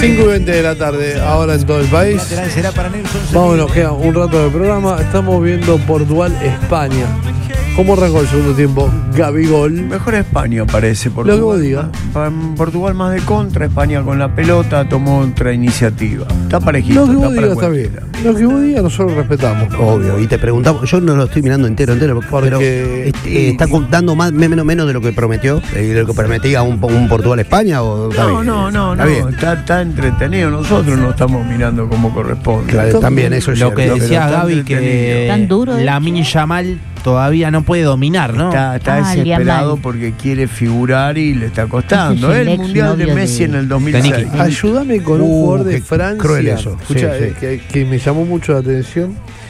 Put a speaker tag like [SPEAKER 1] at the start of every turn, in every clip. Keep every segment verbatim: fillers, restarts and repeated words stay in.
[SPEAKER 1] cinco y veinte de la tarde, ahora en todo el país. Vamos, nos queda un rato de programa. Estamos viendo Portugal-España. ¿Cómo arrancó el segundo tiempo? Gabigol.
[SPEAKER 2] Mejor España parece. Portugal,
[SPEAKER 1] lo que vos digas.
[SPEAKER 2] Portugal más de contra, España con la pelota tomó otra iniciativa. Está parejito.
[SPEAKER 1] Lo que vos
[SPEAKER 2] está
[SPEAKER 1] digas está bien. Lo que vos digas nosotros respetamos.
[SPEAKER 3] Obvio, y te preguntamos, yo no lo estoy mirando entero, entero,
[SPEAKER 1] Porque
[SPEAKER 3] pero este, está dando más, menos, menos de lo que prometió, de lo que prometía un, un Portugal-España. ¿O está
[SPEAKER 2] no,
[SPEAKER 3] bien?
[SPEAKER 2] no, no,
[SPEAKER 3] está
[SPEAKER 2] no,
[SPEAKER 3] bien.
[SPEAKER 2] Está, está entretenido. Nosotros no estamos mirando como corresponde.
[SPEAKER 3] Claro, también eso es
[SPEAKER 4] lo que
[SPEAKER 3] cierto.
[SPEAKER 4] decía
[SPEAKER 2] Pero
[SPEAKER 4] Gaby, que
[SPEAKER 5] Tan duro, ¿eh?
[SPEAKER 4] Lamine Yamal todavía no puede dominar, ¿no?
[SPEAKER 2] Está, está
[SPEAKER 5] Ah,
[SPEAKER 2] desesperado
[SPEAKER 5] Yamal.
[SPEAKER 2] porque quiere figurar y le está costando.
[SPEAKER 5] Ese es el
[SPEAKER 2] El
[SPEAKER 5] ex
[SPEAKER 2] Mundial de
[SPEAKER 5] novio
[SPEAKER 2] Messi
[SPEAKER 5] de-
[SPEAKER 2] en el dos mil
[SPEAKER 4] Taniki.
[SPEAKER 2] seis.
[SPEAKER 1] Ayúdame con un
[SPEAKER 3] Uh,
[SPEAKER 1] jugador de
[SPEAKER 3] qué
[SPEAKER 1] Francia.
[SPEAKER 3] cruel eso.
[SPEAKER 1] Escucha,
[SPEAKER 3] Sí, sí.
[SPEAKER 1] Que, que me llamó mucho la atención.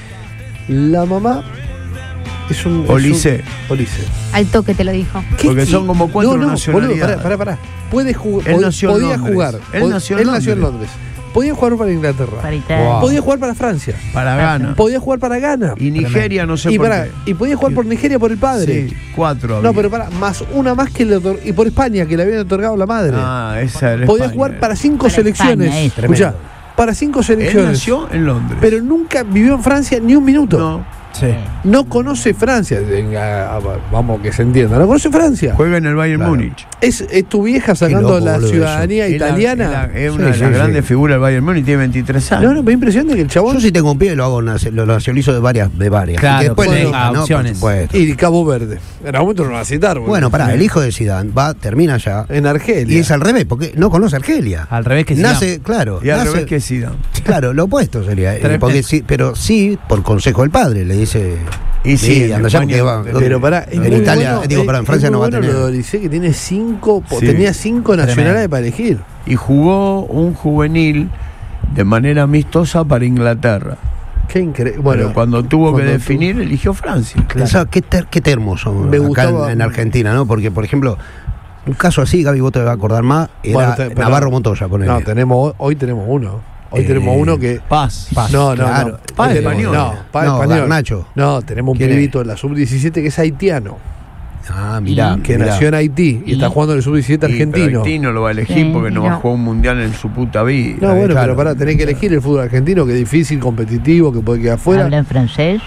[SPEAKER 1] La mamá es un.
[SPEAKER 2] Olise.
[SPEAKER 1] Es un, Olise.
[SPEAKER 5] Al toque te lo dijo.
[SPEAKER 1] ¿Qué-
[SPEAKER 2] Porque
[SPEAKER 1] qué?
[SPEAKER 2] son como cuatro
[SPEAKER 1] no, no,
[SPEAKER 2] nacionalidades.
[SPEAKER 1] Boludo, pará, pará, pará. Puede jugar.
[SPEAKER 2] Él nació en
[SPEAKER 1] podía
[SPEAKER 2] Londres.
[SPEAKER 1] jugar.
[SPEAKER 2] Él
[SPEAKER 1] pod-
[SPEAKER 2] nació en
[SPEAKER 1] él nació en
[SPEAKER 2] Londres.
[SPEAKER 1] Londres. Podía jugar para Inglaterra.
[SPEAKER 5] Para Italia.
[SPEAKER 3] Wow.
[SPEAKER 1] Podía jugar para Francia.
[SPEAKER 2] Para Ghana.
[SPEAKER 1] Podía jugar para Ghana.
[SPEAKER 2] Y Nigeria no sé
[SPEAKER 1] y,
[SPEAKER 2] por
[SPEAKER 1] pará,
[SPEAKER 2] qué.
[SPEAKER 1] y podía jugar por Nigeria por el padre.
[SPEAKER 2] Sí, cuatro.
[SPEAKER 1] No,
[SPEAKER 2] había.
[SPEAKER 1] pero para más una más que le otor- y por España que le habían otorgado la madre.
[SPEAKER 2] Ah, esa era
[SPEAKER 1] Podía
[SPEAKER 2] España.
[SPEAKER 1] jugar para cinco
[SPEAKER 5] Para
[SPEAKER 1] selecciones.
[SPEAKER 5] España, es
[SPEAKER 1] Escuchá, para cinco
[SPEAKER 2] Él
[SPEAKER 1] selecciones.
[SPEAKER 2] nació en Londres.
[SPEAKER 1] Pero nunca vivió en Francia ni un minuto.
[SPEAKER 2] no.
[SPEAKER 4] Sí.
[SPEAKER 1] No conoce Francia. Venga, vamos que se entienda. No conoce Francia.
[SPEAKER 2] Juega en el Bayern
[SPEAKER 3] Claro.
[SPEAKER 2] Múnich.
[SPEAKER 1] Es, es tu vieja sacando
[SPEAKER 3] loco,
[SPEAKER 1] la
[SPEAKER 3] boludo,
[SPEAKER 1] ciudadanía
[SPEAKER 2] Es la-
[SPEAKER 1] italiana.
[SPEAKER 2] Es, la- es
[SPEAKER 3] Sí,
[SPEAKER 2] una de
[SPEAKER 3] sí,
[SPEAKER 2] las
[SPEAKER 3] sí.
[SPEAKER 2] grandes figuras del Bayern Múnich. Tiene veintitrés años.
[SPEAKER 1] No, no, me impresiona que el chabón.
[SPEAKER 3] Yo si tengo un pie lo hago nace- lo nacionalizo de varias, de varias.
[SPEAKER 4] Claro,
[SPEAKER 3] Y que después
[SPEAKER 4] que
[SPEAKER 3] le
[SPEAKER 4] tenga
[SPEAKER 3] diga, ¿no?
[SPEAKER 4] opciones.
[SPEAKER 3] Por supuesto.
[SPEAKER 1] Y Cabo Verde. En algún momento no lo va a citar. boludo.
[SPEAKER 3] Bueno, pará, el hijo de Zidane va, termina allá.
[SPEAKER 1] En Argelia.
[SPEAKER 3] Y es al revés, porque no conoce Argelia.
[SPEAKER 4] Al revés que
[SPEAKER 3] Nace, claro.
[SPEAKER 2] Y al
[SPEAKER 3] nace-
[SPEAKER 2] revés que Zidane.
[SPEAKER 3] Claro, lo opuesto sería. eh,
[SPEAKER 4] Tremendo.
[SPEAKER 3] porque sí, pero sí, por consejo del padre, le dice.
[SPEAKER 2] Y sí, en
[SPEAKER 3] anda allá
[SPEAKER 2] España
[SPEAKER 3] porque va.
[SPEAKER 2] no-
[SPEAKER 1] Pero pará, es
[SPEAKER 3] en
[SPEAKER 1] muy
[SPEAKER 3] Italia,
[SPEAKER 1] bueno,
[SPEAKER 3] digo,
[SPEAKER 1] es-
[SPEAKER 3] perdón, en Francia
[SPEAKER 1] es muy
[SPEAKER 3] no va a
[SPEAKER 1] bueno
[SPEAKER 3] tener.
[SPEAKER 1] Lo de Olise, que tiene cinco, po-
[SPEAKER 2] Sí.
[SPEAKER 1] tenía cinco nacionales para elegir.
[SPEAKER 2] Y jugó un juvenil de manera amistosa para Inglaterra.
[SPEAKER 1] Qué increíble. Bueno,
[SPEAKER 2] Pero cuando tuvo
[SPEAKER 1] cuando
[SPEAKER 2] que definir, eligió Francia.
[SPEAKER 3] Pensaba, qué, ter- qué termos son
[SPEAKER 1] Me
[SPEAKER 3] acá
[SPEAKER 1] gustaba-
[SPEAKER 3] en, en Argentina, ¿no? Porque, por ejemplo, un caso así, Gaby, vos te vas a acordar más, era
[SPEAKER 1] Bueno, te- pero-
[SPEAKER 3] Navarro Montoya, ponele.
[SPEAKER 1] No, tenemos, hoy tenemos uno. Hoy
[SPEAKER 3] Eh,
[SPEAKER 1] tenemos uno que.
[SPEAKER 2] Paz.
[SPEAKER 1] No, no,
[SPEAKER 3] claro.
[SPEAKER 1] no.
[SPEAKER 2] Pa
[SPEAKER 1] Hoy tenemos-
[SPEAKER 2] español.
[SPEAKER 1] No, pa
[SPEAKER 3] No,
[SPEAKER 1] español.
[SPEAKER 3] Garnacho.
[SPEAKER 1] No, tenemos un
[SPEAKER 3] ¿Quién es?
[SPEAKER 1] pibito en la sub diecisiete que es haitiano.
[SPEAKER 3] Ah, mirá.
[SPEAKER 1] Que
[SPEAKER 3] mirá.
[SPEAKER 1] nació en Haití y,
[SPEAKER 5] Y-
[SPEAKER 1] está jugando en el sub diecisiete
[SPEAKER 2] Y, pero
[SPEAKER 1] argentino.
[SPEAKER 2] Haití no lo va a elegir
[SPEAKER 5] Sí,
[SPEAKER 2] porque no
[SPEAKER 5] no.
[SPEAKER 2] va a jugar un mundial en su puta vida.
[SPEAKER 1] No, bueno,
[SPEAKER 3] claro.
[SPEAKER 1] pero pará, tenés que elegir el fútbol argentino, que es difícil, competitivo, que puede quedar afuera.
[SPEAKER 5] ¿Habla en francés?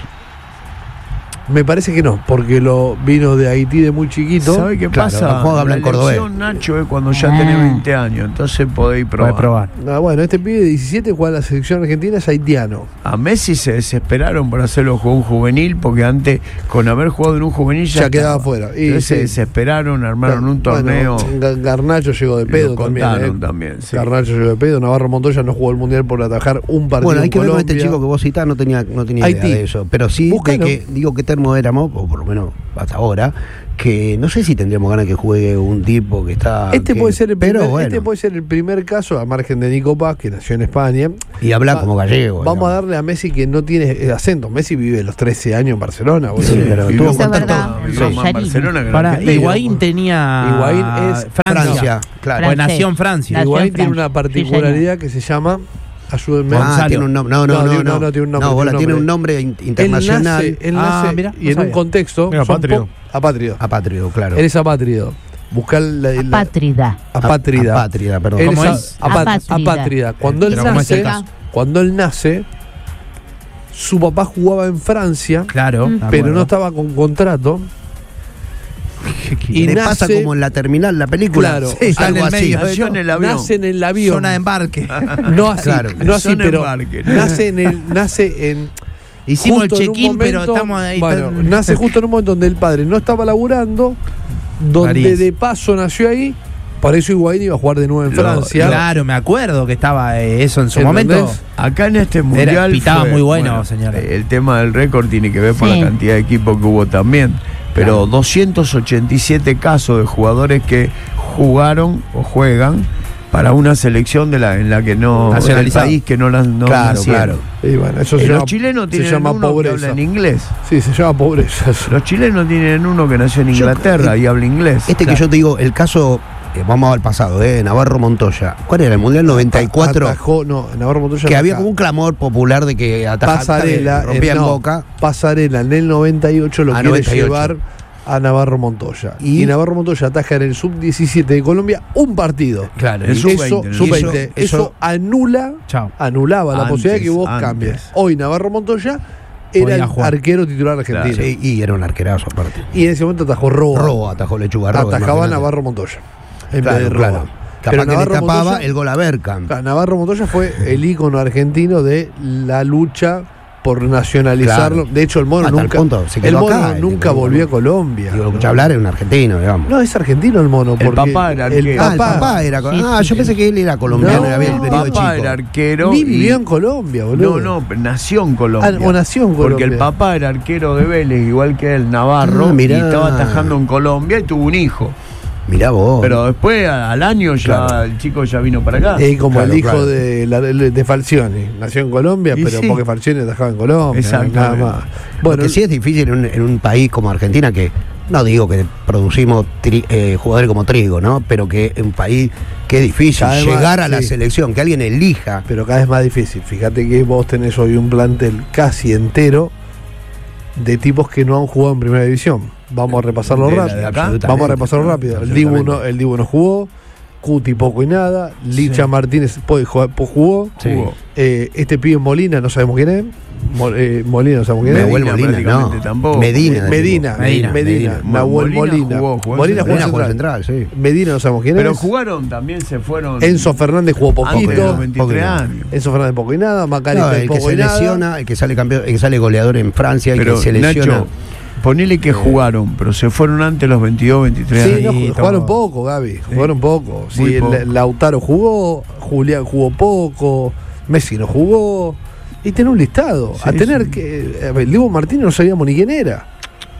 [SPEAKER 1] Me parece que no, porque lo vino de Haití de muy chiquito.
[SPEAKER 2] ¿Sabe qué
[SPEAKER 3] Claro,
[SPEAKER 2] pasa?
[SPEAKER 3] no juega, habla
[SPEAKER 2] La
[SPEAKER 3] en cordobés.
[SPEAKER 2] elección, Nacho, es cuando ya
[SPEAKER 5] Ah.
[SPEAKER 2] tenés veinte años, entonces podéis probar.
[SPEAKER 4] Puede probar.
[SPEAKER 1] Ah, bueno, este pibe de diecisiete juega en la selección argentina, es haitiano.
[SPEAKER 2] A Messi se desesperaron por hacerlo jugar un juvenil, porque antes, con haber jugado en un juvenil, ya,
[SPEAKER 1] Ya quedaba
[SPEAKER 2] estaba.
[SPEAKER 1] fuera. Y
[SPEAKER 2] Entonces se
[SPEAKER 1] sí.
[SPEAKER 2] desesperaron, armaron un torneo.
[SPEAKER 1] Bueno, Ga- Garnacho llegó de
[SPEAKER 2] y
[SPEAKER 1] pedo
[SPEAKER 2] lo
[SPEAKER 1] también.
[SPEAKER 2] contaron
[SPEAKER 1] eh.
[SPEAKER 2] también, sí.
[SPEAKER 1] Garnacho llegó de pedo. Navarro Montoya no jugó el mundial por atajar un partido.
[SPEAKER 3] Bueno, hay
[SPEAKER 1] en
[SPEAKER 3] que ver con este
[SPEAKER 1] Colombia.
[SPEAKER 3] chico que vos citás, no tenía, no tenía
[SPEAKER 1] Haití.
[SPEAKER 3] idea de eso. Pero sí,
[SPEAKER 1] Búscalo.
[SPEAKER 3] de que, digo que termo éramos, o por lo menos hasta ahora, que no sé si tendríamos ganas que juegue un tipo que está.
[SPEAKER 1] Este
[SPEAKER 3] que-
[SPEAKER 1] puede ser el primer,
[SPEAKER 3] pero bueno,
[SPEAKER 1] este puede ser el primer caso, al margen de Nico Paz, que nació en España.
[SPEAKER 3] y habla
[SPEAKER 1] Va-
[SPEAKER 3] como gallego.
[SPEAKER 1] Vamos a
[SPEAKER 3] digamos.
[SPEAKER 1] darle a Messi que no tiene eh, acento. Messi vive los trece años en Barcelona, boludo.
[SPEAKER 3] Sí, pero
[SPEAKER 2] Vivió
[SPEAKER 3] tuvo
[SPEAKER 5] Eso es
[SPEAKER 3] contacto.
[SPEAKER 5] verdad.
[SPEAKER 2] vivió más en
[SPEAKER 5] Rosario.
[SPEAKER 2] Barcelona que en
[SPEAKER 4] Para,
[SPEAKER 2] Argentina.
[SPEAKER 4] Higuaín tenía.
[SPEAKER 1] Higuaín es
[SPEAKER 4] Francia.
[SPEAKER 3] Francia, claro.
[SPEAKER 4] Pues nació en Francia.
[SPEAKER 5] Nació en
[SPEAKER 1] Higuaín tiene
[SPEAKER 5] Francia.
[SPEAKER 1] una particularidad que se llama. Ayúdenme.
[SPEAKER 3] Ah,
[SPEAKER 4] Gonzalo.
[SPEAKER 3] tiene un nombre. No, no,
[SPEAKER 1] No,
[SPEAKER 3] no.
[SPEAKER 1] tiene-
[SPEAKER 3] No,
[SPEAKER 1] no, no, tiene un nombre,
[SPEAKER 3] No, bola,
[SPEAKER 1] tiene
[SPEAKER 3] tiene
[SPEAKER 1] un
[SPEAKER 3] un nombre in- internacional.
[SPEAKER 1] Él nace, él
[SPEAKER 4] Ah,
[SPEAKER 1] nace
[SPEAKER 4] mirá,
[SPEAKER 1] y
[SPEAKER 4] no
[SPEAKER 1] en un
[SPEAKER 4] sabía.
[SPEAKER 1] contexto.
[SPEAKER 4] Mira,
[SPEAKER 1] son
[SPEAKER 4] apátrido.
[SPEAKER 1] po- Apátrido.
[SPEAKER 3] Apátrido, claro.
[SPEAKER 1] Él es apátrido. Buscar la, la-
[SPEAKER 5] Apátrida.
[SPEAKER 1] apátrida.
[SPEAKER 3] Apátrida, perdón.
[SPEAKER 1] Él
[SPEAKER 4] ¿Cómo
[SPEAKER 1] a-
[SPEAKER 4] es?
[SPEAKER 1] apa-
[SPEAKER 5] Apátrida.
[SPEAKER 1] apátrida. Cuando él
[SPEAKER 4] Pero ¿cómo es
[SPEAKER 1] nace,
[SPEAKER 4] el caso?
[SPEAKER 1] cuando él nace, su papá jugaba en Francia,
[SPEAKER 4] Claro.
[SPEAKER 5] Mm.
[SPEAKER 1] pero no estaba con contrato.
[SPEAKER 3] Y
[SPEAKER 1] Y
[SPEAKER 3] le pasa
[SPEAKER 1] nace-
[SPEAKER 3] como en la terminal, la película.
[SPEAKER 1] Claro.
[SPEAKER 3] Sí,
[SPEAKER 4] Está en
[SPEAKER 3] algo
[SPEAKER 4] el
[SPEAKER 3] así.
[SPEAKER 4] medio.
[SPEAKER 2] Nació en el avión.
[SPEAKER 1] Nace en el avión.
[SPEAKER 4] Zona de embarque.
[SPEAKER 1] No así,
[SPEAKER 3] Claro.
[SPEAKER 1] no así,
[SPEAKER 2] Zona
[SPEAKER 1] pero
[SPEAKER 2] embarque.
[SPEAKER 1] nace en el, nace en
[SPEAKER 4] Hicimos el
[SPEAKER 1] justo en un
[SPEAKER 4] check-in, pero
[SPEAKER 1] momento-
[SPEAKER 4] estamos ahí.
[SPEAKER 1] Bueno,
[SPEAKER 4] tan-
[SPEAKER 1] nace justo en un momento donde el padre no estaba laburando, donde
[SPEAKER 4] París.
[SPEAKER 1] de paso nació ahí. Por eso Higuaín iba a jugar de nuevo en
[SPEAKER 2] Lo-
[SPEAKER 1] Francia.
[SPEAKER 4] Claro, me acuerdo que estaba eh, eso en su
[SPEAKER 1] ¿Entendés?
[SPEAKER 4] momento.
[SPEAKER 2] Acá en este mundial
[SPEAKER 4] pitaba
[SPEAKER 2] fue-
[SPEAKER 4] muy bueno, señora.
[SPEAKER 2] El tema del récord tiene que ver con
[SPEAKER 5] Sí.
[SPEAKER 2] la cantidad de equipos que hubo también. Pero
[SPEAKER 4] Claro.
[SPEAKER 2] doscientos ochenta y siete casos de jugadores que jugaron o juegan para una selección de la en la que no del
[SPEAKER 4] Nacionalizado.
[SPEAKER 2] país que no la no
[SPEAKER 3] Claro,
[SPEAKER 2] nacieron.
[SPEAKER 3] claro.
[SPEAKER 1] Y bueno, eso
[SPEAKER 2] Eh,
[SPEAKER 1] se
[SPEAKER 2] los
[SPEAKER 1] llama,
[SPEAKER 2] chilenos
[SPEAKER 1] se
[SPEAKER 2] tienen
[SPEAKER 1] llama
[SPEAKER 2] uno que
[SPEAKER 1] pobreza.
[SPEAKER 2] habla en inglés.
[SPEAKER 1] Sí, se llama pobreza. eso.
[SPEAKER 2] Los chilenos tienen uno que nació en
[SPEAKER 3] Yo-
[SPEAKER 2] Inglaterra
[SPEAKER 3] eh,
[SPEAKER 2] y habla inglés.
[SPEAKER 3] Este
[SPEAKER 2] Claro.
[SPEAKER 3] que yo te digo, el caso, eh, vamos al pasado, eh, Navarro Montoya. ¿Cuál era? El Mundial noventa y cuatro.
[SPEAKER 1] Atajó, no, Navarro Montoya
[SPEAKER 3] Que
[SPEAKER 1] no
[SPEAKER 3] había
[SPEAKER 1] atajó.
[SPEAKER 3] como un clamor popular de que atajaba,
[SPEAKER 1] Pasarela,
[SPEAKER 3] rompía
[SPEAKER 1] en,
[SPEAKER 3] en
[SPEAKER 1] no,
[SPEAKER 3] Boca.
[SPEAKER 1] Pasarela en el noventa y ocho lo
[SPEAKER 3] Ah,
[SPEAKER 1] quiere
[SPEAKER 3] noventa y ocho.
[SPEAKER 1] llevar a Navarro Montoya. Y,
[SPEAKER 3] Y-
[SPEAKER 1] Navarro Montoya ataja en el sub diecisiete de Colombia un partido.
[SPEAKER 3] Claro,
[SPEAKER 2] El
[SPEAKER 3] y
[SPEAKER 2] sub
[SPEAKER 1] Eso,
[SPEAKER 2] veinte,
[SPEAKER 1] sub veinte,
[SPEAKER 3] eso-
[SPEAKER 1] eso,
[SPEAKER 3] eso-
[SPEAKER 1] anula,
[SPEAKER 4] Chao.
[SPEAKER 1] anulaba la
[SPEAKER 2] Antes,
[SPEAKER 1] posibilidad de que vos
[SPEAKER 2] antes.
[SPEAKER 1] cambies. Hoy Navarro Montoya era
[SPEAKER 4] Podía
[SPEAKER 1] el
[SPEAKER 4] jugar.
[SPEAKER 1] arquero titular argentino.
[SPEAKER 3] Sí, y era un arquerazo aparte.
[SPEAKER 1] Y en ese momento atajó Roa.
[SPEAKER 3] Roa atajó Lechuga Roa.
[SPEAKER 1] Atajaba a
[SPEAKER 3] imagínate.
[SPEAKER 1] Navarro Montoya. En
[SPEAKER 3] Claro,
[SPEAKER 1] vez de Roa.
[SPEAKER 3] claro. Capaz
[SPEAKER 1] Pero
[SPEAKER 3] que le
[SPEAKER 1] Navarro
[SPEAKER 3] tapaba
[SPEAKER 1] Montoya,
[SPEAKER 3] el gol a Bergkamp.
[SPEAKER 1] claro, Navarro Montoya fue el ícono argentino de la lucha por nacionalizarlo.
[SPEAKER 3] Claro.
[SPEAKER 1] De hecho, el mono
[SPEAKER 3] Hasta el
[SPEAKER 1] nunca,
[SPEAKER 3] punto, se
[SPEAKER 1] el
[SPEAKER 3] quedó
[SPEAKER 1] mono
[SPEAKER 3] acá, el
[SPEAKER 1] nunca
[SPEAKER 3] tipo,
[SPEAKER 1] volvió a
[SPEAKER 3] ¿no?
[SPEAKER 1] Colombia.
[SPEAKER 3] Digo, lo escuché hablar es un argentino, digamos.
[SPEAKER 1] No, es argentino el mono.
[SPEAKER 2] El
[SPEAKER 1] porque
[SPEAKER 2] papá era
[SPEAKER 1] el
[SPEAKER 2] arquero.
[SPEAKER 3] Ah, el papá era.
[SPEAKER 5] Sí,
[SPEAKER 3] Ah,
[SPEAKER 5] sí,
[SPEAKER 3] yo pensé que él era colombiano,
[SPEAKER 1] No,
[SPEAKER 3] y había
[SPEAKER 2] El
[SPEAKER 3] venido de
[SPEAKER 2] papá
[SPEAKER 3] chico.
[SPEAKER 2] era arquero.
[SPEAKER 1] Ni
[SPEAKER 2] y-
[SPEAKER 1] vivió en Colombia, boludo.
[SPEAKER 2] No, no, nació en Colombia.
[SPEAKER 1] Ah, o nació en
[SPEAKER 2] Porque
[SPEAKER 1] Colombia.
[SPEAKER 2] el papá era arquero de Vélez, igual que el Navarro,
[SPEAKER 3] Ah,
[SPEAKER 2] y
[SPEAKER 3] mirá.
[SPEAKER 2] estaba atajando en Colombia y tuvo un hijo.
[SPEAKER 3] Mirá vos.
[SPEAKER 2] Pero después, a- al año, ya
[SPEAKER 3] Claro.
[SPEAKER 2] el chico ya vino para acá.
[SPEAKER 1] Y como
[SPEAKER 3] Claro,
[SPEAKER 1] el hijo
[SPEAKER 3] claro.
[SPEAKER 1] de, la- de Falcioni. Nació en Colombia,
[SPEAKER 2] Y
[SPEAKER 1] pero
[SPEAKER 2] sí.
[SPEAKER 1] porque Falcioni atajaba en Colombia.
[SPEAKER 2] Exactamente.
[SPEAKER 1] Nada más.
[SPEAKER 3] Bueno, lo que sí es difícil en un, en un país como Argentina, que no digo que producimos tri- eh, jugadores como trigo, ¿no? Pero que es un país que es difícil
[SPEAKER 1] Cada vez más,
[SPEAKER 3] llegar a la
[SPEAKER 1] sí.
[SPEAKER 3] selección, que alguien elija.
[SPEAKER 1] pero cada vez más difícil. Fíjate que vos tenés hoy un plantel casi entero de tipos que no han jugado en primera división. Vamos a repasarlo
[SPEAKER 2] De la
[SPEAKER 1] rápido.
[SPEAKER 2] de acá.
[SPEAKER 3] Absolutamente.
[SPEAKER 1] Vamos a repasarlo rápido. El Dibu, no,
[SPEAKER 3] Absolutamente.
[SPEAKER 1] el Dibu no jugó, Cuti poco y nada, Licha
[SPEAKER 4] Sí.
[SPEAKER 1] Martínez po- jugó, po- jugó.
[SPEAKER 3] Sí.
[SPEAKER 2] Jugó.
[SPEAKER 1] Eh, este pibe Molina no sabemos quién es. Mo- eh, Molina no sabemos quién es.
[SPEAKER 3] Nahuel
[SPEAKER 2] Medina
[SPEAKER 3] Molina,
[SPEAKER 2] prácticamente
[SPEAKER 3] no.
[SPEAKER 2] tampoco.
[SPEAKER 3] Medina.
[SPEAKER 1] Eh, Medina,
[SPEAKER 3] Medina,
[SPEAKER 1] Medina, Medina,
[SPEAKER 3] Medina.
[SPEAKER 1] Nahuel
[SPEAKER 2] Molina
[SPEAKER 1] Molina.
[SPEAKER 2] jugó, jugó en
[SPEAKER 1] Molina jugó
[SPEAKER 3] Molina jugó
[SPEAKER 1] central.
[SPEAKER 3] central, sí.
[SPEAKER 1] Medina no sabemos quién
[SPEAKER 2] Pero
[SPEAKER 1] es.
[SPEAKER 2] jugaron, también se fueron.
[SPEAKER 1] Enzo Fernández jugó
[SPEAKER 2] antes de
[SPEAKER 1] poquito.
[SPEAKER 2] los veintitrés
[SPEAKER 3] poquito.
[SPEAKER 2] años.
[SPEAKER 1] Enzo Fernández poco y nada.
[SPEAKER 3] No,
[SPEAKER 1] Macalista
[SPEAKER 3] el que
[SPEAKER 1] poco
[SPEAKER 3] se
[SPEAKER 1] y nada.
[SPEAKER 3] lesiona, el que sale campeón, el que sale goleador en Francia, el
[SPEAKER 2] Pero,
[SPEAKER 3] que se lesiona.
[SPEAKER 2] Nacho, ponele que jugaron, pero se fueron antes de los veintidós, veintitrés
[SPEAKER 1] Sí,
[SPEAKER 2] años.
[SPEAKER 1] no,
[SPEAKER 4] Sí,
[SPEAKER 1] jugaron
[SPEAKER 4] todo.
[SPEAKER 1] poco, Gaby. Jugaron poco. Sí,
[SPEAKER 2] Muy poco.
[SPEAKER 1] La- Lautaro jugó, Julián jugó poco, Messi no jugó. Y tener un listado.
[SPEAKER 2] Sí,
[SPEAKER 1] a tener
[SPEAKER 2] sí.
[SPEAKER 1] que. A ver, el Diego Martínez no sabíamos ni quién era.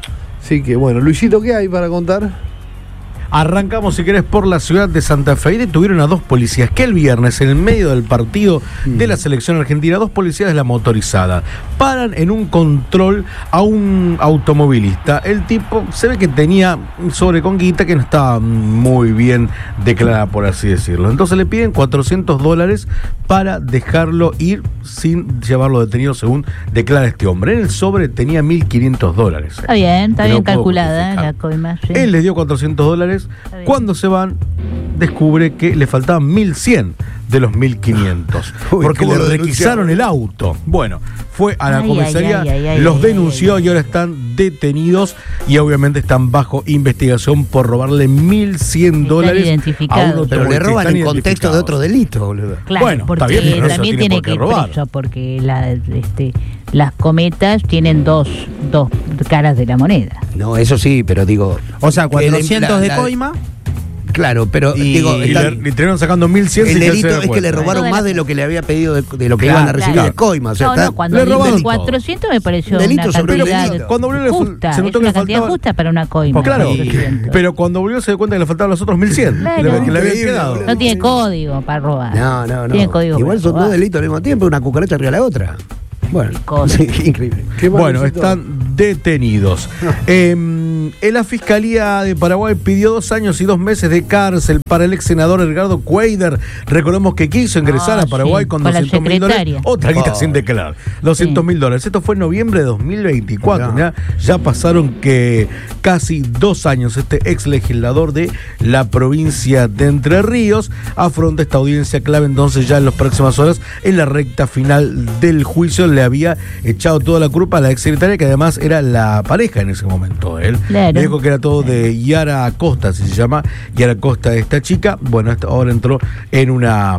[SPEAKER 1] Así que bueno, Luisito, ¿qué hay para contar?
[SPEAKER 6] Arrancamos, si querés, por la ciudad de Santa Fe. Y detuvieron a dos policías que el viernes, en el medio del partido de la selección argentina, dos policías de la motorizada paran en un control a un automovilista. El tipo se ve que tenía sobreconguita que no estaba muy bien declarada, por así decirlo. Entonces le piden cuatrocientos dólares para dejarlo ir sin llevarlo detenido, según declara este hombre. En el sobre tenía mil quinientos dólares.
[SPEAKER 5] Está bien, está
[SPEAKER 6] Que
[SPEAKER 5] bien
[SPEAKER 6] no puedo
[SPEAKER 5] calculada, ¿eh?
[SPEAKER 6] justificar.
[SPEAKER 5] La coima. Sí.
[SPEAKER 6] Él les dio cuatrocientos dólares.
[SPEAKER 5] bien.
[SPEAKER 6] Cuando se van, descubre que le faltaban mil cien de los mil quinientos.
[SPEAKER 3] Uy,
[SPEAKER 6] Porque
[SPEAKER 3] ¿cómo
[SPEAKER 6] le
[SPEAKER 3] lo
[SPEAKER 6] requisaron el auto. Bueno, fue a la
[SPEAKER 5] Ay,
[SPEAKER 6] comisaría,
[SPEAKER 5] ay, ay, ay,
[SPEAKER 6] los
[SPEAKER 5] ay,
[SPEAKER 6] denunció
[SPEAKER 5] ay, ay.
[SPEAKER 6] y ahora están detenidos y obviamente están bajo investigación por robarle mil cien
[SPEAKER 5] Están
[SPEAKER 6] dólares a
[SPEAKER 5] identificados.
[SPEAKER 6] un
[SPEAKER 3] Pero le
[SPEAKER 6] automovilista.
[SPEAKER 3] roban
[SPEAKER 6] Están
[SPEAKER 3] en contexto de
[SPEAKER 6] identificados.
[SPEAKER 3] otro delito, boludo.
[SPEAKER 5] Claro,
[SPEAKER 6] Bueno,
[SPEAKER 5] porque
[SPEAKER 6] está bien, pero no se
[SPEAKER 5] también
[SPEAKER 6] tiene
[SPEAKER 5] tiene
[SPEAKER 6] por
[SPEAKER 5] que
[SPEAKER 6] qué
[SPEAKER 5] ir
[SPEAKER 6] robar.
[SPEAKER 5] preso, porque la, este, las cometas tienen dos, dos caras de la moneda.
[SPEAKER 3] No, eso sí, pero digo.
[SPEAKER 4] O sea,
[SPEAKER 3] que la-
[SPEAKER 4] cuatrocientos de
[SPEAKER 3] la-
[SPEAKER 4] coima.
[SPEAKER 3] Claro, pero
[SPEAKER 6] Y,
[SPEAKER 3] digo,
[SPEAKER 6] y
[SPEAKER 3] están-
[SPEAKER 6] le, le terminaron sacando mil cien
[SPEAKER 3] el
[SPEAKER 6] sin que él se
[SPEAKER 3] delito
[SPEAKER 6] diera
[SPEAKER 3] es que le
[SPEAKER 6] cuenta.
[SPEAKER 3] robaron
[SPEAKER 5] Toda
[SPEAKER 3] más
[SPEAKER 5] la-
[SPEAKER 3] de lo que le había pedido, de, de lo que
[SPEAKER 5] Claro,
[SPEAKER 3] iban a recibir
[SPEAKER 5] claro.
[SPEAKER 3] de coima. O sea,
[SPEAKER 5] no,
[SPEAKER 3] está-
[SPEAKER 5] no, cuando
[SPEAKER 6] le
[SPEAKER 5] dice
[SPEAKER 6] robaron
[SPEAKER 5] cuatrocientos me pareció
[SPEAKER 3] Delito
[SPEAKER 5] una
[SPEAKER 3] sobre
[SPEAKER 5] cantidad
[SPEAKER 3] delito.
[SPEAKER 6] Cuando volvió le fal-
[SPEAKER 5] justa,
[SPEAKER 6] se notó
[SPEAKER 5] es
[SPEAKER 6] que
[SPEAKER 5] una
[SPEAKER 6] le
[SPEAKER 5] cantidad
[SPEAKER 6] faltaba-
[SPEAKER 5] justa para una coima.
[SPEAKER 6] Claro,
[SPEAKER 5] cuatrocientos.
[SPEAKER 6] pero cuando volvió se dio cuenta que le faltaban los otros mil cien
[SPEAKER 5] Claro.
[SPEAKER 6] que le, que le habían
[SPEAKER 3] Increíble,
[SPEAKER 6] quedado.
[SPEAKER 3] boludo.
[SPEAKER 5] No tiene código para robar.
[SPEAKER 3] No, no, no.
[SPEAKER 5] Tiene código
[SPEAKER 3] Igual
[SPEAKER 5] para
[SPEAKER 3] son dos
[SPEAKER 5] robar.
[SPEAKER 3] delitos al mismo tiempo, una cucaracha arriba de la otra. Bueno,
[SPEAKER 5] Cosa.
[SPEAKER 3] sí, increíble.
[SPEAKER 1] ¿Qué más,
[SPEAKER 6] Bueno,
[SPEAKER 1] Luisito?
[SPEAKER 6] están detenidos. Eh, en la Fiscalía de Paraguay pidió dos años y dos meses de cárcel para el ex senador Edgardo Cuéllar. Recordemos que quiso ingresar
[SPEAKER 5] Ah,
[SPEAKER 6] a Paraguay
[SPEAKER 5] sí,
[SPEAKER 6] con
[SPEAKER 5] con la
[SPEAKER 6] doscientos mil dólares.
[SPEAKER 5] secretaria.
[SPEAKER 6] Otra guita
[SPEAKER 3] Oh.
[SPEAKER 6] sin declarar. doscientos mil dólares. Esto fue en noviembre de dos mil veinticuatro.
[SPEAKER 3] Mirá.
[SPEAKER 6] Mirá, ya pasaron que casi dos años. Este ex legislador de la provincia de Entre Ríos afronta esta audiencia clave. Entonces, ya en las próximas horas, en la recta final del juicio, le había echado toda la culpa a la ex secretaria, que además era la pareja en ese momento de él.
[SPEAKER 5] Claro.
[SPEAKER 6] Le dijo que era todo de Yara Acosta, así se llama, Yara Acosta, esta chica. Bueno, esta- ahora entró en una,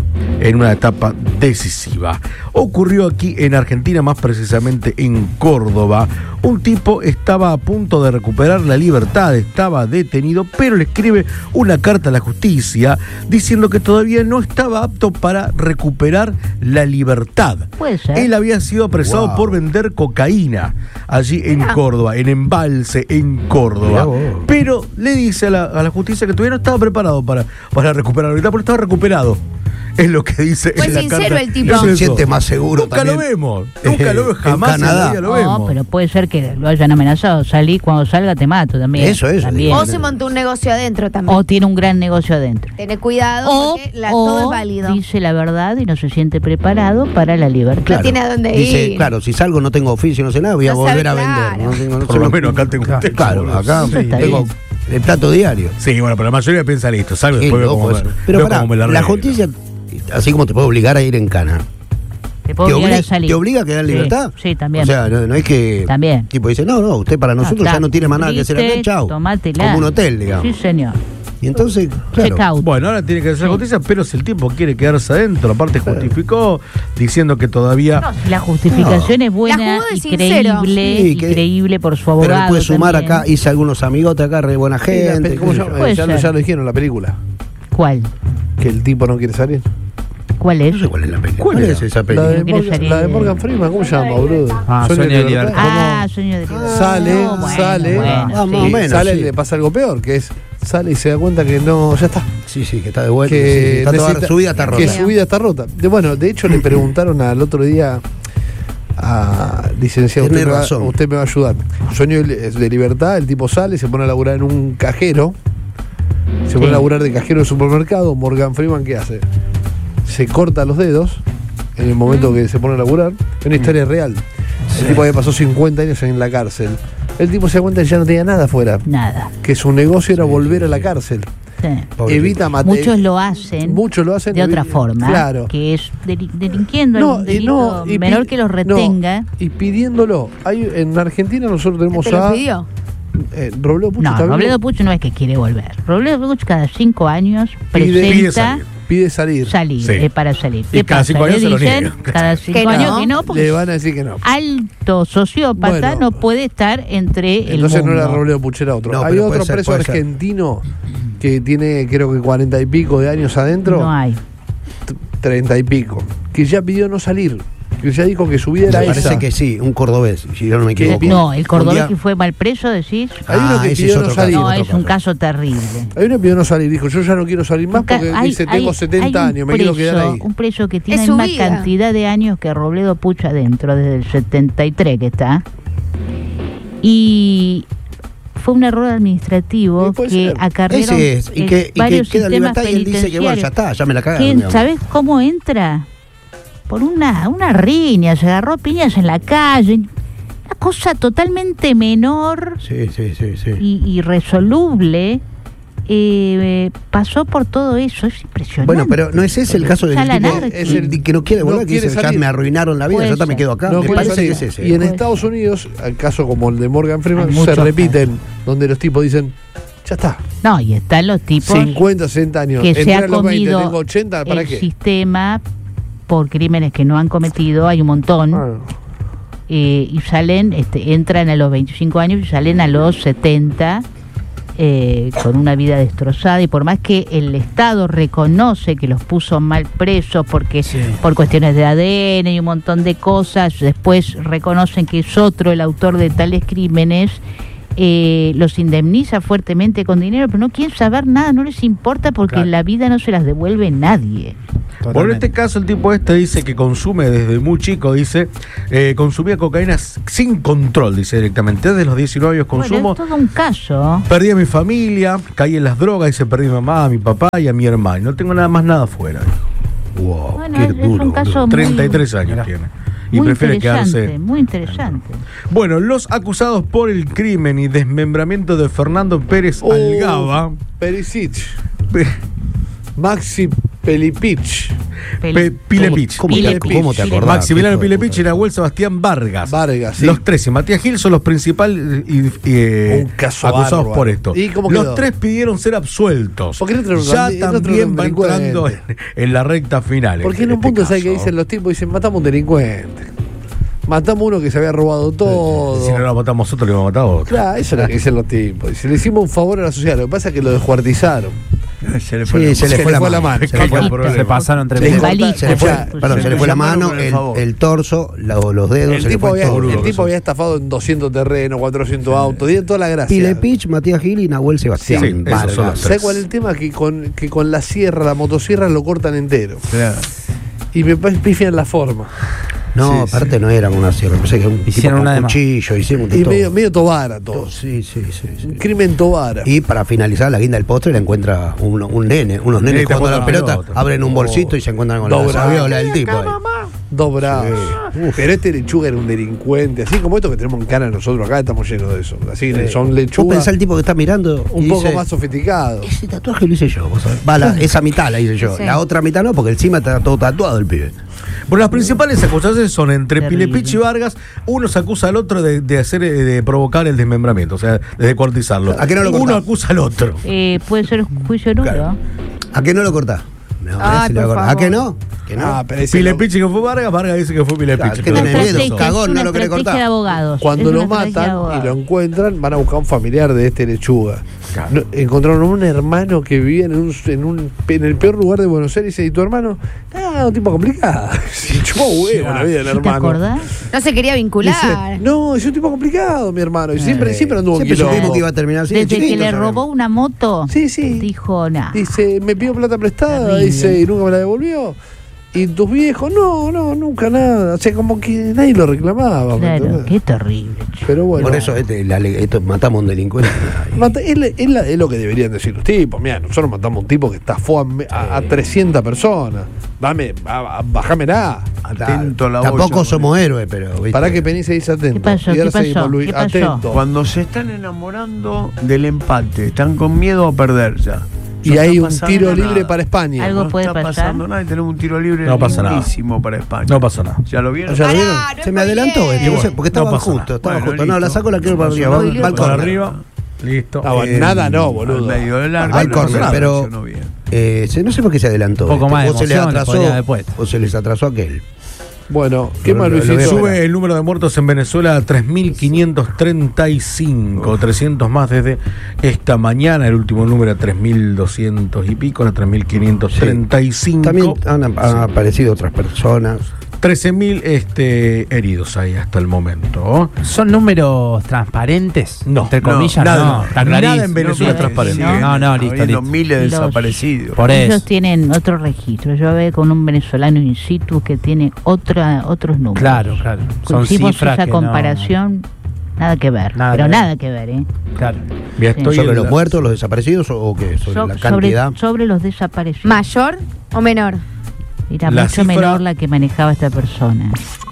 [SPEAKER 6] en una etapa decisiva. Ocurrió aquí en Argentina, más precisamente en Córdoba. Un tipo estaba a punto de recuperar la libertad, estaba detenido, pero le escribe una carta a la justicia diciendo que todavía no estaba apto para recuperar la libertad.
[SPEAKER 5] Puede ser.
[SPEAKER 6] Él había sido apresado
[SPEAKER 3] Wow.
[SPEAKER 6] por vender cocaína allí en
[SPEAKER 5] Mirá.
[SPEAKER 6] Córdoba, en Embalse, en Córdoba.
[SPEAKER 3] Mirá vos.
[SPEAKER 6] Pero le dice a la, a la justicia que todavía no estaba preparado para, para recuperar la libertad, pero estaba recuperado. Es lo que dice
[SPEAKER 7] Fue
[SPEAKER 6] en la
[SPEAKER 7] sincero
[SPEAKER 6] carta.
[SPEAKER 7] el tipo.
[SPEAKER 6] Es
[SPEAKER 3] Se
[SPEAKER 6] eso.
[SPEAKER 3] siente más seguro
[SPEAKER 6] Nunca
[SPEAKER 3] también.
[SPEAKER 6] lo vemos. Nunca lo vemos.
[SPEAKER 3] En
[SPEAKER 6] Jamás en la
[SPEAKER 3] Canadá.
[SPEAKER 6] vida lo
[SPEAKER 5] No,
[SPEAKER 6] vemos.
[SPEAKER 5] pero puede ser que lo hayan amenazado. Salí, cuando salga te mato también.
[SPEAKER 3] Eso, eso,
[SPEAKER 5] También.
[SPEAKER 3] digo.
[SPEAKER 7] O se montó un negocio adentro también.
[SPEAKER 5] O tiene un gran negocio adentro.
[SPEAKER 7] Tené cuidado
[SPEAKER 5] O,
[SPEAKER 7] porque la-
[SPEAKER 5] o
[SPEAKER 7] todo es válido.
[SPEAKER 5] dice la verdad y no se siente preparado para la libertad.
[SPEAKER 7] No tiene a dónde
[SPEAKER 3] Dice,
[SPEAKER 7] ir.
[SPEAKER 3] claro, si salgo no tengo oficio, no sé nada, voy a
[SPEAKER 7] No
[SPEAKER 3] volver
[SPEAKER 7] sabe,
[SPEAKER 3] a vender.
[SPEAKER 7] claro.
[SPEAKER 3] No tengo- no
[SPEAKER 6] Por
[SPEAKER 3] sé
[SPEAKER 6] lo menos acá tengo un techo,
[SPEAKER 3] Claro,
[SPEAKER 6] boludo.
[SPEAKER 3] acá
[SPEAKER 5] Eso está
[SPEAKER 3] tengo
[SPEAKER 5] bien.
[SPEAKER 3] el plato diario.
[SPEAKER 6] Sí, bueno, pero la mayoría piensa listo. Salgo
[SPEAKER 3] Qué
[SPEAKER 6] después veo
[SPEAKER 3] loco
[SPEAKER 6] cómo,
[SPEAKER 3] eso.
[SPEAKER 6] me-
[SPEAKER 3] Pero
[SPEAKER 6] veo
[SPEAKER 3] pará,
[SPEAKER 6] cómo me la
[SPEAKER 3] la
[SPEAKER 6] arreglo.
[SPEAKER 3] justicia, así como te puede obligar a ir en cana,
[SPEAKER 5] Te puedo
[SPEAKER 3] ¿te,
[SPEAKER 5] obligar
[SPEAKER 3] obli-
[SPEAKER 5] a salir.
[SPEAKER 3] te obliga a quedar en
[SPEAKER 5] Sí,
[SPEAKER 3] libertad?
[SPEAKER 5] Sí, también.
[SPEAKER 3] O sea, no, no es que.
[SPEAKER 5] También.
[SPEAKER 3] Tipo dice, no, no, usted para nosotros
[SPEAKER 5] Ah,
[SPEAKER 3] ya no tiene más nada que hacer acá,
[SPEAKER 5] cumpliste,
[SPEAKER 3] chao.
[SPEAKER 5] tomátela.
[SPEAKER 3] Como un hotel, digamos.
[SPEAKER 5] Sí, señor.
[SPEAKER 3] Y entonces, claro.
[SPEAKER 5] Check out.
[SPEAKER 6] Bueno, ahora tiene que hacer justicia, pero si el tipo quiere quedarse adentro, aparte justificó diciendo que todavía.
[SPEAKER 5] No, si la justificación es buena
[SPEAKER 7] La jugó de
[SPEAKER 5] y
[SPEAKER 7] sincero.
[SPEAKER 5] creíble,
[SPEAKER 3] Sí,
[SPEAKER 5] y
[SPEAKER 3] que-
[SPEAKER 5] creíble por su abogado.
[SPEAKER 3] Pero le puede sumar
[SPEAKER 5] también.
[SPEAKER 3] acá, hice algunos amigotes acá, re buena
[SPEAKER 1] Sí, la
[SPEAKER 3] gente.
[SPEAKER 1] pe- ¿Cómo
[SPEAKER 3] qué
[SPEAKER 1] se
[SPEAKER 3] sé
[SPEAKER 1] llama?
[SPEAKER 3] yo.
[SPEAKER 5] Puede
[SPEAKER 1] Ya, lo-
[SPEAKER 5] ser.
[SPEAKER 1] ya lo dijeron en la película.
[SPEAKER 5] ¿Cuál?
[SPEAKER 1] Que el tipo no quiere salir.
[SPEAKER 5] ¿Cuál es?
[SPEAKER 3] No sé cuál es la película.
[SPEAKER 6] ¿Cuál
[SPEAKER 3] ¿Cuál
[SPEAKER 6] era?
[SPEAKER 3] es esa
[SPEAKER 1] La
[SPEAKER 3] película?
[SPEAKER 1] de,
[SPEAKER 5] No quiere
[SPEAKER 1] Morgan,
[SPEAKER 5] salir
[SPEAKER 1] la de
[SPEAKER 5] de-
[SPEAKER 1] Morgan Freeman, ¿cómo se llama, boludo?
[SPEAKER 4] Ah, Sueño de libertad.
[SPEAKER 5] Ah, sueño de libertad.
[SPEAKER 1] Sale,
[SPEAKER 5] No, bueno,
[SPEAKER 1] sale.
[SPEAKER 5] bueno,
[SPEAKER 3] Ah,
[SPEAKER 5] sí.
[SPEAKER 3] más o
[SPEAKER 1] Y
[SPEAKER 3] menos,
[SPEAKER 1] sale
[SPEAKER 3] sí.
[SPEAKER 1] y le pasa algo peor, que es sale y se da cuenta que no, ya está.
[SPEAKER 3] Sí, sí, que está de vuelta.
[SPEAKER 1] Que
[SPEAKER 3] sí, sí, está toda-
[SPEAKER 1] necesita-
[SPEAKER 3] su vida está rota.
[SPEAKER 1] Que su vida está rota. De, bueno, de hecho le preguntaron al otro día a licenciado,
[SPEAKER 3] Tiene
[SPEAKER 1] usted me, va, razón.
[SPEAKER 3] razón.
[SPEAKER 1] usted me va a ayudar. Sueño de de libertad, el tipo sale, se pone a laburar en un cajero. Se pone
[SPEAKER 5] Sí.
[SPEAKER 1] a laburar de cajero de supermercado. Morgan Freeman, ¿qué hace? Se corta los dedos en el momento que se pone a laburar. Es una historia real. El tipo había pasado cincuenta años en la cárcel. El tipo se da cuenta que ya no tenía nada afuera.
[SPEAKER 5] Nada.
[SPEAKER 1] Que su negocio era volver a la cárcel.
[SPEAKER 5] Sí.
[SPEAKER 3] Pobrecito.
[SPEAKER 1] Evita matar.
[SPEAKER 5] Muchos lo hacen.
[SPEAKER 1] Muchos lo hacen
[SPEAKER 5] de otra
[SPEAKER 1] evi-
[SPEAKER 5] forma.
[SPEAKER 1] Claro.
[SPEAKER 5] Que es deli- delinquiendo
[SPEAKER 1] No,
[SPEAKER 5] algún
[SPEAKER 1] y
[SPEAKER 5] delito
[SPEAKER 1] no, y
[SPEAKER 5] menor
[SPEAKER 1] pi-
[SPEAKER 5] que los retenga.
[SPEAKER 1] no, y pidiéndolo. Hay, en Argentina nosotros tenemos
[SPEAKER 7] ¿Te lo
[SPEAKER 1] a.
[SPEAKER 7] pidió?
[SPEAKER 1] Eh, Robledo Pucho
[SPEAKER 5] No,
[SPEAKER 1] está vivo.
[SPEAKER 5] Robledo Pucho no es que quiere volver. Robledo Pucho cada cinco años
[SPEAKER 1] Pide-
[SPEAKER 6] pide
[SPEAKER 5] presenta
[SPEAKER 6] salir.
[SPEAKER 1] Pide salir.
[SPEAKER 5] salir,
[SPEAKER 6] Sí.
[SPEAKER 5] eh, para salir.
[SPEAKER 6] Y
[SPEAKER 5] ¿Qué
[SPEAKER 6] cada
[SPEAKER 5] pasa?
[SPEAKER 6] cinco años
[SPEAKER 5] Le
[SPEAKER 6] se lo
[SPEAKER 5] dicen,
[SPEAKER 6] niegan.
[SPEAKER 5] cada cinco
[SPEAKER 7] Que
[SPEAKER 5] años
[SPEAKER 7] no.
[SPEAKER 5] que no, porque
[SPEAKER 1] Le van a decir que no.
[SPEAKER 5] alto sociópata
[SPEAKER 1] Bueno.
[SPEAKER 5] no puede estar entre el
[SPEAKER 1] Entonces no
[SPEAKER 5] mundo.
[SPEAKER 1] era Robledo Pucho, era otro.
[SPEAKER 3] No,
[SPEAKER 1] Hay
[SPEAKER 3] pero
[SPEAKER 1] otro
[SPEAKER 3] puede ser,
[SPEAKER 1] preso
[SPEAKER 3] puede ser.
[SPEAKER 1] argentino que tiene creo que cuarenta y pico de años adentro.
[SPEAKER 5] No hay.
[SPEAKER 1] t- treinta y pico. Que ya pidió no salir. Que ya dijo que su vida era
[SPEAKER 3] Me parece
[SPEAKER 1] esa.
[SPEAKER 3] que sí, un cordobés, si yo no me
[SPEAKER 1] Que
[SPEAKER 3] equivoco.
[SPEAKER 5] No, el cordobés
[SPEAKER 3] Un día-
[SPEAKER 5] que fue mal preso, decís.
[SPEAKER 1] Hay uno
[SPEAKER 3] Ah,
[SPEAKER 1] que
[SPEAKER 3] ese
[SPEAKER 1] pidió
[SPEAKER 3] es
[SPEAKER 1] no
[SPEAKER 3] otro
[SPEAKER 1] salir.
[SPEAKER 3] caso.
[SPEAKER 5] No,
[SPEAKER 3] otro
[SPEAKER 5] es un
[SPEAKER 3] caso.
[SPEAKER 5] caso terrible.
[SPEAKER 1] Hay uno que pidió no salir. Dijo, yo ya no quiero salir más
[SPEAKER 5] Un ca-
[SPEAKER 1] porque
[SPEAKER 5] hay-
[SPEAKER 1] dice,
[SPEAKER 5] hay-
[SPEAKER 1] tengo setenta
[SPEAKER 5] hay un
[SPEAKER 1] años, me quiero quedar
[SPEAKER 5] preso-
[SPEAKER 1] ahí.
[SPEAKER 5] Un preso que tiene
[SPEAKER 7] Es
[SPEAKER 5] la
[SPEAKER 7] su
[SPEAKER 5] misma
[SPEAKER 7] vida.
[SPEAKER 5] cantidad de años que Robledo Pucho adentro, desde el setenta y tres que está. Y fue un error administrativo
[SPEAKER 1] Sí, puede
[SPEAKER 5] que
[SPEAKER 1] ser.
[SPEAKER 5] acarrearon
[SPEAKER 3] Ese es, y
[SPEAKER 5] eh,
[SPEAKER 3] que, y que
[SPEAKER 5] varios
[SPEAKER 3] queda en
[SPEAKER 5] sistemas
[SPEAKER 3] libertad y él dice que bueno, ya está, ya me la cagaron.
[SPEAKER 5] ¿Quién-
[SPEAKER 3] digamos.
[SPEAKER 5] ¿Sabes cómo entra? Por una, una riña, se agarró piñas en la calle. Una cosa totalmente menor
[SPEAKER 3] Sí, sí, sí, sí.
[SPEAKER 5] y irresoluble. Eh, pasó por todo eso, es impresionante.
[SPEAKER 3] Bueno, pero no es ese el caso del
[SPEAKER 5] Ya la
[SPEAKER 3] tipo
[SPEAKER 5] anarquía.
[SPEAKER 1] Es el-
[SPEAKER 3] que no quiere
[SPEAKER 1] no
[SPEAKER 3] volver, que
[SPEAKER 1] quiere
[SPEAKER 3] dice, ya
[SPEAKER 1] salir.
[SPEAKER 3] me arruinaron la vida,
[SPEAKER 5] Puede
[SPEAKER 3] yo también me
[SPEAKER 5] ser.
[SPEAKER 3] quedo acá.
[SPEAKER 1] No
[SPEAKER 3] me
[SPEAKER 1] quiere
[SPEAKER 3] parece
[SPEAKER 1] salir.
[SPEAKER 3] que es ese.
[SPEAKER 1] Y en
[SPEAKER 5] Puede
[SPEAKER 1] Estados Unidos, al caso como el de Morgan Freeman,
[SPEAKER 5] Hay
[SPEAKER 1] se
[SPEAKER 5] muchos
[SPEAKER 1] repiten, donde los tipos dicen, ya está,
[SPEAKER 5] No, y están los tipos
[SPEAKER 1] cincuenta, sesenta años,
[SPEAKER 5] que
[SPEAKER 1] entré
[SPEAKER 5] se ha
[SPEAKER 1] a los veinte,
[SPEAKER 5] comido
[SPEAKER 1] tengo ochenta, ¿para
[SPEAKER 5] el
[SPEAKER 1] qué?
[SPEAKER 5] sistema por crímenes que no han cometido, hay un montón,
[SPEAKER 1] Ah,
[SPEAKER 5] eh, y salen, este, entran a los veinticinco años y salen a los setenta eh, con una vida destrozada, y por más que el Estado reconoce que los puso mal presos porque
[SPEAKER 4] Sí.
[SPEAKER 5] por cuestiones de A D N y un montón de cosas, después reconocen que es otro el autor de tales crímenes, eh, los indemniza fuertemente con dinero, pero no quieren saber nada, no les importa porque
[SPEAKER 6] Claro.
[SPEAKER 5] la vida no se las devuelve nadie.
[SPEAKER 6] Por este caso, el tipo este dice que consume desde muy chico, dice, eh, consumía cocaína s- sin control, dice directamente. Desde los diecinueve años consumo.
[SPEAKER 5] Bueno, es todo un caso.
[SPEAKER 6] Perdí a mi familia, caí en las drogas, dice, perdí a mi mamá, a mi papá y a mi hermano. No tengo nada más nada afuera. dijo.
[SPEAKER 3] Wow,
[SPEAKER 5] Bueno,
[SPEAKER 3] qué
[SPEAKER 5] es, es
[SPEAKER 3] duro,
[SPEAKER 5] un caso
[SPEAKER 3] boludo.
[SPEAKER 5] muy,
[SPEAKER 6] treinta y tres años tiene. Y
[SPEAKER 5] muy
[SPEAKER 6] prefiere
[SPEAKER 5] interesante,
[SPEAKER 6] quedarse.
[SPEAKER 5] muy interesante.
[SPEAKER 6] Bueno, los acusados por el crimen y desmembramiento de Fernando Pérez
[SPEAKER 1] Oh,
[SPEAKER 6] Algaba.
[SPEAKER 1] Perisic,
[SPEAKER 6] Pe-
[SPEAKER 1] Maxi Pelipich,
[SPEAKER 6] Pe- Pilepich.
[SPEAKER 3] ¿Cómo,
[SPEAKER 5] Pile-
[SPEAKER 3] te, cómo te
[SPEAKER 5] Pile-
[SPEAKER 3] acordás?
[SPEAKER 6] Maximiliano
[SPEAKER 3] hijo de
[SPEAKER 6] Pilepich
[SPEAKER 3] puta?
[SPEAKER 6] y Nahuel Sebastián Vargas.
[SPEAKER 1] Vargas, sí.
[SPEAKER 6] Los tres y Matías Gil son los principales y, y, eh,
[SPEAKER 1] Un caso
[SPEAKER 6] acusados
[SPEAKER 1] bárbaro.
[SPEAKER 6] por esto.
[SPEAKER 1] ¿Y cómo
[SPEAKER 6] los
[SPEAKER 1] quedó?
[SPEAKER 6] tres pidieron ser absueltos.
[SPEAKER 1] ¿Por qué no otro-
[SPEAKER 6] ya
[SPEAKER 1] otro
[SPEAKER 6] también va
[SPEAKER 1] delincuente?
[SPEAKER 6] entrando en, en la recta final.
[SPEAKER 1] Porque en un
[SPEAKER 6] este
[SPEAKER 1] punto, ¿sabes
[SPEAKER 6] caso.
[SPEAKER 1] qué dicen los tipos? Dicen, matamos un delincuente. Matamos uno que se había robado todo.
[SPEAKER 6] Si no lo matamos nosotros, le vamos a matar a otro.
[SPEAKER 1] Claro, eso es lo que dicen los tipos. Y se le hicimos un favor a la sociedad. Lo que pasa es que lo descuartizaron.
[SPEAKER 2] Se le fue
[SPEAKER 3] Sí,
[SPEAKER 2] la-
[SPEAKER 3] se le fue la mano.
[SPEAKER 1] Se le fue la
[SPEAKER 6] problema.
[SPEAKER 4] Se pasaron
[SPEAKER 1] Se
[SPEAKER 4] tres
[SPEAKER 1] le
[SPEAKER 4] veces.
[SPEAKER 1] corta-
[SPEAKER 5] Balita.
[SPEAKER 3] Se le fue,
[SPEAKER 1] Escuchá,
[SPEAKER 3] perdón, se le fue la mano,
[SPEAKER 2] por el
[SPEAKER 3] el,
[SPEAKER 2] favor.
[SPEAKER 3] el torso, la- los dedos.
[SPEAKER 1] El
[SPEAKER 3] se le
[SPEAKER 1] tipo,
[SPEAKER 3] fue
[SPEAKER 1] había,
[SPEAKER 3] todo.
[SPEAKER 1] el tipo había estafado en doscientos terrenos, cuatrocientos autos, tiene toda la gracia.
[SPEAKER 3] Pilepich, Matías Gil y Nahuel Sebastián.
[SPEAKER 6] Sí, esos
[SPEAKER 3] Vargas.
[SPEAKER 6] son los
[SPEAKER 1] ¿Sabes cuál es el tema? Que con, que con la sierra, la motosierra lo cortan entero.
[SPEAKER 2] Claro.
[SPEAKER 1] Y me pa- pifian la forma.
[SPEAKER 3] No,
[SPEAKER 2] Sí,
[SPEAKER 3] aparte no era una sierra, pensé que era un tipo
[SPEAKER 4] Hicieron
[SPEAKER 3] con
[SPEAKER 4] una de más.
[SPEAKER 3] cuchillo, hicieron de
[SPEAKER 1] Y
[SPEAKER 3] todo.
[SPEAKER 1] medio, medio tobara todo.
[SPEAKER 3] Sí, sí, sí, sí.
[SPEAKER 1] Un crimen tobara.
[SPEAKER 3] Y para finalizar la guinda del postre la encuentra un, un nene, unos nenes
[SPEAKER 6] Sí, te
[SPEAKER 3] jugando a la
[SPEAKER 6] juegan
[SPEAKER 3] pelota,
[SPEAKER 6] pelota.
[SPEAKER 3] abren un bolsito y se encuentran con la
[SPEAKER 1] Dobra.
[SPEAKER 3] sabiola del tipo. ahí.
[SPEAKER 1] Dos bravos. Pero este lechuga era un delincuente, así como esto que tenemos en cara nosotros acá, estamos llenos de eso. Así que son
[SPEAKER 3] Vos
[SPEAKER 1] lechugas
[SPEAKER 3] pensás el tipo que está mirando
[SPEAKER 1] un
[SPEAKER 3] y
[SPEAKER 1] poco
[SPEAKER 3] dice,
[SPEAKER 1] más sofisticados.
[SPEAKER 3] ese tatuaje lo hice yo, vos sabés. Va, la- esa mitad la hice yo.
[SPEAKER 7] Sí.
[SPEAKER 3] La otra mitad no, porque encima está todo tatuado el pibe.
[SPEAKER 6] Bueno, las principales acusaciones son entre
[SPEAKER 5] Terrible.
[SPEAKER 6] Pilepich y Vargas. Uno se acusa al otro de, de hacer, eh, de provocar el desmembramiento, o sea, de descuartizarlo.
[SPEAKER 3] ¿A qué no lo
[SPEAKER 6] Uno
[SPEAKER 3] cortás?
[SPEAKER 6] acusa al otro.
[SPEAKER 5] Eh, puede ser juicio nulo.
[SPEAKER 3] Claro. ¿A qué no lo cortás? No,
[SPEAKER 7] Ay,
[SPEAKER 3] ese le va a
[SPEAKER 7] por
[SPEAKER 3] cortar. ¿A qué
[SPEAKER 7] favor.
[SPEAKER 3] no? ¿Que no?
[SPEAKER 1] Ah, pero ese
[SPEAKER 6] Pilepich que fue Vargas, Vargas dice que fue Pilepich.
[SPEAKER 3] Claro, que
[SPEAKER 6] Pero-
[SPEAKER 3] tenés miedo,
[SPEAKER 5] estrategia,
[SPEAKER 3] cagón,
[SPEAKER 5] es una
[SPEAKER 3] no lo querés
[SPEAKER 5] estrategia
[SPEAKER 3] cortar.
[SPEAKER 5] de abogados.
[SPEAKER 1] Cuando
[SPEAKER 5] Es
[SPEAKER 1] lo
[SPEAKER 5] una estrategia de
[SPEAKER 1] matan y
[SPEAKER 5] abogados.
[SPEAKER 1] lo encuentran, van a buscar a un familiar de este lechuga.
[SPEAKER 6] Claro.
[SPEAKER 1] No, encontraron un hermano que vivía en, un, en, un, en el peor lugar de Buenos Aires. ¿Y tu hermano? Ah, un tipo complicado. Se chupó huevo la vida del
[SPEAKER 5] ¿Sí ¿Te
[SPEAKER 1] hermano.
[SPEAKER 5] acordás?
[SPEAKER 7] No se quería vincular.
[SPEAKER 1] Dice, no, es un tipo complicado, mi hermano. Y siempre, siempre anduvo en
[SPEAKER 3] Siempre supimos
[SPEAKER 1] quilombo.
[SPEAKER 3] que iba a terminar así. de
[SPEAKER 5] Desde que
[SPEAKER 3] chiquito,
[SPEAKER 5] le
[SPEAKER 3] sabemos.
[SPEAKER 5] robó una moto,
[SPEAKER 1] Sí, sí.
[SPEAKER 5] dijo nada.
[SPEAKER 1] Dice, me pidió plata prestada,
[SPEAKER 5] Terrible.
[SPEAKER 1] dice, y nunca me la devolvió. Y tus viejos, no, no, nunca nada. O sea, como que nadie lo reclamaba. ¿me
[SPEAKER 5] Claro,
[SPEAKER 1] entendés?
[SPEAKER 5] qué terrible. chico.
[SPEAKER 1] Pero bueno.
[SPEAKER 3] Por eso este, la le- esto, matamos a un delincuente.
[SPEAKER 1] Mata- es, la- es la- es lo que deberían decir los tipos. Mira, nosotros matamos a un tipo que estafó a, me- a, a trescientas personas. Dame, a- a- bájamela.
[SPEAKER 2] Atento a la
[SPEAKER 3] Tampoco
[SPEAKER 2] boya,
[SPEAKER 3] somos héroes, pero. ¿viste?
[SPEAKER 1] Para que Penny se dice atento.
[SPEAKER 5] ¿Qué pasó?
[SPEAKER 1] Y ahora
[SPEAKER 5] ¿Qué
[SPEAKER 1] seguimos,
[SPEAKER 5] pasó?
[SPEAKER 1] Luis.
[SPEAKER 5] ¿Qué pasó?
[SPEAKER 1] Atento.
[SPEAKER 2] Cuando se están enamorando del empate, están con miedo a perder ya.
[SPEAKER 1] Y
[SPEAKER 2] No
[SPEAKER 1] hay
[SPEAKER 2] está
[SPEAKER 1] un
[SPEAKER 2] pasando
[SPEAKER 1] tiro
[SPEAKER 2] nada.
[SPEAKER 1] libre para España.
[SPEAKER 5] Algo
[SPEAKER 2] No
[SPEAKER 5] puede
[SPEAKER 2] está
[SPEAKER 5] pasar.
[SPEAKER 2] pasando nada y tenemos un tiro libre
[SPEAKER 6] No pasa nada.
[SPEAKER 2] lindísimo para España.
[SPEAKER 6] No pasa nada.
[SPEAKER 2] ¿Ya lo vieron?
[SPEAKER 1] ¿Ya lo vieron?
[SPEAKER 7] Pará, no
[SPEAKER 3] Se me adelantó
[SPEAKER 7] spoilees.
[SPEAKER 3] este, no sé, porque estaba
[SPEAKER 6] No pasa
[SPEAKER 3] justo,
[SPEAKER 6] nada.
[SPEAKER 3] estaba
[SPEAKER 2] Bueno,
[SPEAKER 3] justo. No, la
[SPEAKER 2] listo.
[SPEAKER 3] saco, la quiero para arriba. Va,
[SPEAKER 5] Spoileó.
[SPEAKER 3] va al
[SPEAKER 6] Para
[SPEAKER 3] córner.
[SPEAKER 6] arriba, listo.
[SPEAKER 1] Ah, bueno,
[SPEAKER 3] Eh,
[SPEAKER 1] nada, no,
[SPEAKER 2] Al
[SPEAKER 1] boludo.
[SPEAKER 2] medio del arco.
[SPEAKER 3] Va al
[SPEAKER 2] no,
[SPEAKER 3] córner,
[SPEAKER 2] no,
[SPEAKER 3] pero-
[SPEAKER 2] funcionó bien.
[SPEAKER 3] Eh, se- no sé por qué se adelantó.
[SPEAKER 4] Un poco
[SPEAKER 3] este.
[SPEAKER 4] más de
[SPEAKER 3] o se les
[SPEAKER 4] emoción le podría haber
[SPEAKER 3] atrasó
[SPEAKER 4] puesto.
[SPEAKER 3] o se les atrasó aquel.
[SPEAKER 1] Bueno, ¿qué
[SPEAKER 3] Lo-
[SPEAKER 1] más,
[SPEAKER 3] lo- lo
[SPEAKER 1] Luisito?
[SPEAKER 3] veo.
[SPEAKER 6] Sube el número de muertos en Venezuela a tres mil quinientos treinta y cinco, trescientos más desde esta mañana, el último número a tres mil doscientos y pico, a tres mil quinientos treinta y cinco.
[SPEAKER 3] También han, han aparecido otras personas.
[SPEAKER 6] trece mil este, heridos ahí hasta el momento.
[SPEAKER 4] ¿Son números transparentes?
[SPEAKER 6] No,
[SPEAKER 4] Entre
[SPEAKER 6] no,
[SPEAKER 4] comillas,
[SPEAKER 6] nada,
[SPEAKER 4] no. Está
[SPEAKER 6] nada
[SPEAKER 4] clarísimo.
[SPEAKER 6] en Venezuela es
[SPEAKER 5] Bien,
[SPEAKER 6] transparente.
[SPEAKER 5] ¿no?
[SPEAKER 4] No, no, listo,
[SPEAKER 2] Habiendo
[SPEAKER 4] listo.
[SPEAKER 2] miles de
[SPEAKER 5] Los-
[SPEAKER 2] desaparecidos.
[SPEAKER 4] Por
[SPEAKER 5] Ellos
[SPEAKER 4] eso.
[SPEAKER 5] tienen otro registro. Yo hablé con un venezolano in situ que tiene otra, otros números.
[SPEAKER 4] Claro, claro. Son
[SPEAKER 5] Hicimos
[SPEAKER 4] cifras
[SPEAKER 5] esa
[SPEAKER 4] que no-
[SPEAKER 5] comparación, nada que ver.
[SPEAKER 4] Nada
[SPEAKER 5] pero
[SPEAKER 4] que ver.
[SPEAKER 5] nada que ver, ¿eh?
[SPEAKER 4] Claro.
[SPEAKER 6] Mira,
[SPEAKER 5] Sí.
[SPEAKER 6] estoy
[SPEAKER 3] ¿Sobre
[SPEAKER 6] en
[SPEAKER 3] los
[SPEAKER 6] la-
[SPEAKER 3] muertos, los desaparecidos o, o qué? ¿Sobre
[SPEAKER 5] So-
[SPEAKER 3] la
[SPEAKER 5] sobre,
[SPEAKER 3] cantidad?
[SPEAKER 5] sobre los desaparecidos.
[SPEAKER 7] ¿Mayor o menor?
[SPEAKER 5] Era
[SPEAKER 6] La
[SPEAKER 5] mucho
[SPEAKER 6] cifra-
[SPEAKER 5] menor la que manejaba esta persona.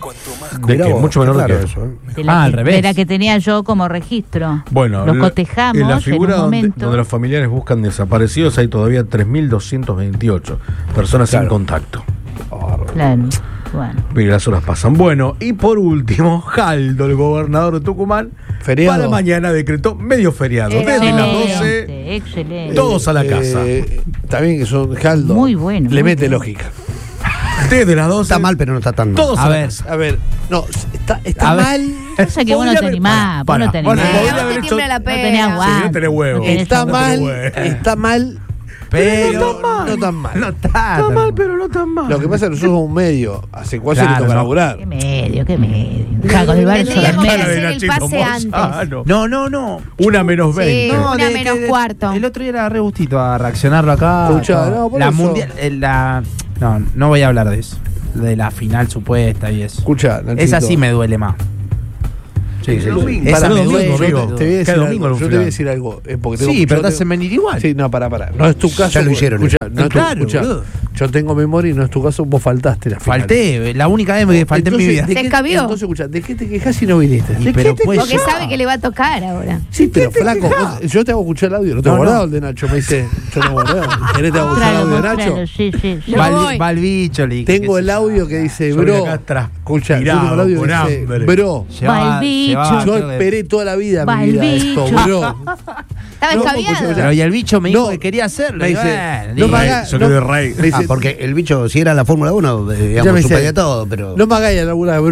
[SPEAKER 6] de
[SPEAKER 3] Mirá
[SPEAKER 6] que
[SPEAKER 3] vos,
[SPEAKER 6] mucho menor
[SPEAKER 3] qué
[SPEAKER 6] de
[SPEAKER 3] raro
[SPEAKER 6] que
[SPEAKER 3] eso, ¿eh?
[SPEAKER 5] De la,
[SPEAKER 4] Ah,
[SPEAKER 5] que,
[SPEAKER 4] al revés.
[SPEAKER 5] de la que tenía yo como registro.
[SPEAKER 6] Bueno,
[SPEAKER 5] Los
[SPEAKER 6] la-
[SPEAKER 5] cotejamos
[SPEAKER 6] en la
[SPEAKER 5] en
[SPEAKER 6] figura
[SPEAKER 5] un
[SPEAKER 6] donde,
[SPEAKER 5] momento.
[SPEAKER 6] donde los familiares buscan desaparecidos hay todavía tres mil doscientos veintiocho personas
[SPEAKER 3] Claro.
[SPEAKER 6] sin contacto.
[SPEAKER 5] Claro. Bueno.
[SPEAKER 6] Mira, las horas pasan. Bueno, y por último, Jaldo, el gobernador de Tucumán,
[SPEAKER 1] Feriado.
[SPEAKER 6] para mañana decretó medio feriado. Desde las doce,
[SPEAKER 5] Excelente, excelente.
[SPEAKER 6] todos a la casa.
[SPEAKER 1] Eh, también que son Jaldo.
[SPEAKER 5] Muy bueno,
[SPEAKER 1] Le
[SPEAKER 5] muy
[SPEAKER 1] mete
[SPEAKER 5] bueno.
[SPEAKER 1] lógica.
[SPEAKER 6] Desde las doce,
[SPEAKER 3] Está mal, pero no está tan mal.
[SPEAKER 6] todos a,
[SPEAKER 4] A
[SPEAKER 6] la
[SPEAKER 4] ver.
[SPEAKER 6] casa.
[SPEAKER 1] A ver, no, está, está
[SPEAKER 4] A ver.
[SPEAKER 1] mal.
[SPEAKER 5] Pasa que vos no
[SPEAKER 6] Podría
[SPEAKER 5] te
[SPEAKER 6] haber-
[SPEAKER 5] animás, vos
[SPEAKER 6] Pará,
[SPEAKER 5] no te
[SPEAKER 6] bueno,
[SPEAKER 5] animás.
[SPEAKER 6] podría
[SPEAKER 7] Eh,
[SPEAKER 6] haber
[SPEAKER 7] no te
[SPEAKER 6] hecho-
[SPEAKER 7] tiembla la
[SPEAKER 5] No
[SPEAKER 7] pera.
[SPEAKER 5] tenés
[SPEAKER 6] Sí,
[SPEAKER 5] aguante.
[SPEAKER 6] no tenés huevo.
[SPEAKER 5] No tenés
[SPEAKER 1] Está
[SPEAKER 5] aguante.
[SPEAKER 1] mal, está mal,
[SPEAKER 4] Pero.
[SPEAKER 1] no no tan mal.
[SPEAKER 4] No está.
[SPEAKER 6] Está mal, pero no tan mal.
[SPEAKER 1] Lo que pasa es que nosotros somos un medio. ¿Hace cuál se le
[SPEAKER 4] Claro,
[SPEAKER 1] toca
[SPEAKER 4] no.
[SPEAKER 1] laburar?
[SPEAKER 5] Qué medio, qué medio. Acá con el verso del
[SPEAKER 7] Tendríamos que
[SPEAKER 6] Cara de
[SPEAKER 7] hacer el
[SPEAKER 6] Nachito
[SPEAKER 7] pase antes.
[SPEAKER 6] Morzano.
[SPEAKER 4] No, no, no.
[SPEAKER 6] Una menos
[SPEAKER 7] Sí.
[SPEAKER 6] veinte.
[SPEAKER 7] No, una
[SPEAKER 4] de-
[SPEAKER 7] menos
[SPEAKER 4] de-
[SPEAKER 7] cuarto.
[SPEAKER 4] El otro día era re gustito a reaccionarlo acá.
[SPEAKER 1] Escuchá,
[SPEAKER 4] todo.
[SPEAKER 1] no, por
[SPEAKER 4] la
[SPEAKER 1] eso.
[SPEAKER 4] mundial. eh, La, no, no voy a hablar de eso. De la final supuesta y eso.
[SPEAKER 1] Escucha, Nachito.
[SPEAKER 4] Esa sí me duele más.
[SPEAKER 3] Sí, sí, sí.
[SPEAKER 2] Domingo.
[SPEAKER 4] Esa
[SPEAKER 1] Pará,
[SPEAKER 4] me
[SPEAKER 1] yo
[SPEAKER 4] duele,
[SPEAKER 1] te-
[SPEAKER 6] amigo.
[SPEAKER 1] yo te voy a decir
[SPEAKER 6] Cada domingo
[SPEAKER 1] algo,
[SPEAKER 6] en un
[SPEAKER 1] yo te voy a
[SPEAKER 6] final.
[SPEAKER 1] decir algo. eh, porque tengo-
[SPEAKER 4] Sí, pero
[SPEAKER 1] yo
[SPEAKER 4] te
[SPEAKER 1] te-
[SPEAKER 4] hacen venir igual.
[SPEAKER 1] Sí, no, pará, pará. No es tu caso.
[SPEAKER 3] Ya lo hicieron.
[SPEAKER 1] Escucha, no es tu-
[SPEAKER 4] Claro,
[SPEAKER 1] escucha,
[SPEAKER 4] boludo.
[SPEAKER 1] yo tengo memoria y no es tu caso, vos faltaste la final.
[SPEAKER 4] Falté, la única vez que falté en mi
[SPEAKER 1] Entonces,
[SPEAKER 4] vida.
[SPEAKER 1] ¿de
[SPEAKER 7] Se
[SPEAKER 1] qué-
[SPEAKER 7] escabió.
[SPEAKER 1] Entonces, escucha, ¿de qué te quejas si no viniste?
[SPEAKER 4] Y
[SPEAKER 1] ¿De
[SPEAKER 4] pero
[SPEAKER 1] qué te
[SPEAKER 4] pues
[SPEAKER 7] Porque
[SPEAKER 1] quejas?
[SPEAKER 7] sabe que le va a tocar ahora.
[SPEAKER 1] Sí, pero flaco, vos- yo te hago escuchar el audio, no te he
[SPEAKER 4] No,
[SPEAKER 1] guardado
[SPEAKER 4] no.
[SPEAKER 1] el de Nacho, me dice, yo no he guardado. ¿Querés te hago escuchar el
[SPEAKER 5] Mostralo,
[SPEAKER 1] audio de
[SPEAKER 5] mostralo,
[SPEAKER 1] Nacho?
[SPEAKER 5] sí, sí, sí.
[SPEAKER 7] No
[SPEAKER 4] Va el-
[SPEAKER 7] voy.
[SPEAKER 4] va el bicho, le dije,
[SPEAKER 1] Tengo
[SPEAKER 4] qué
[SPEAKER 1] el
[SPEAKER 4] sé yo.
[SPEAKER 1] audio que dice,
[SPEAKER 6] Yo
[SPEAKER 1] bro,
[SPEAKER 6] vine acá
[SPEAKER 1] escucha, yo tengo el
[SPEAKER 6] transpirado,
[SPEAKER 1] audio que
[SPEAKER 6] con
[SPEAKER 1] dice,
[SPEAKER 6] hambre.
[SPEAKER 1] bro,
[SPEAKER 4] Llevaba-
[SPEAKER 5] Va el bicho.
[SPEAKER 4] llevaba,
[SPEAKER 1] yo
[SPEAKER 4] creo que-
[SPEAKER 1] esperé toda la vida
[SPEAKER 5] Va
[SPEAKER 1] mi
[SPEAKER 5] el
[SPEAKER 1] vida esto,
[SPEAKER 5] bicho.
[SPEAKER 1] bro.
[SPEAKER 7] Estaba
[SPEAKER 1] No,
[SPEAKER 7] escabiado.
[SPEAKER 1] escucha,
[SPEAKER 4] Pero y el bicho me dijo
[SPEAKER 1] No.
[SPEAKER 4] que quería hacerlo.
[SPEAKER 1] Me
[SPEAKER 4] y
[SPEAKER 1] dice,
[SPEAKER 4] bueno,
[SPEAKER 1] no
[SPEAKER 4] digo,
[SPEAKER 1] me hagas-
[SPEAKER 6] Yo
[SPEAKER 1] no-
[SPEAKER 6] quedé rey.
[SPEAKER 1] me dice,
[SPEAKER 3] Ah, porque el bicho, si era la Fórmula uno, eh,
[SPEAKER 1] ya
[SPEAKER 3] digamos,
[SPEAKER 1] me
[SPEAKER 3] supera
[SPEAKER 1] dice,
[SPEAKER 3] todo, pero.
[SPEAKER 1] no me hagáis la labura, bro.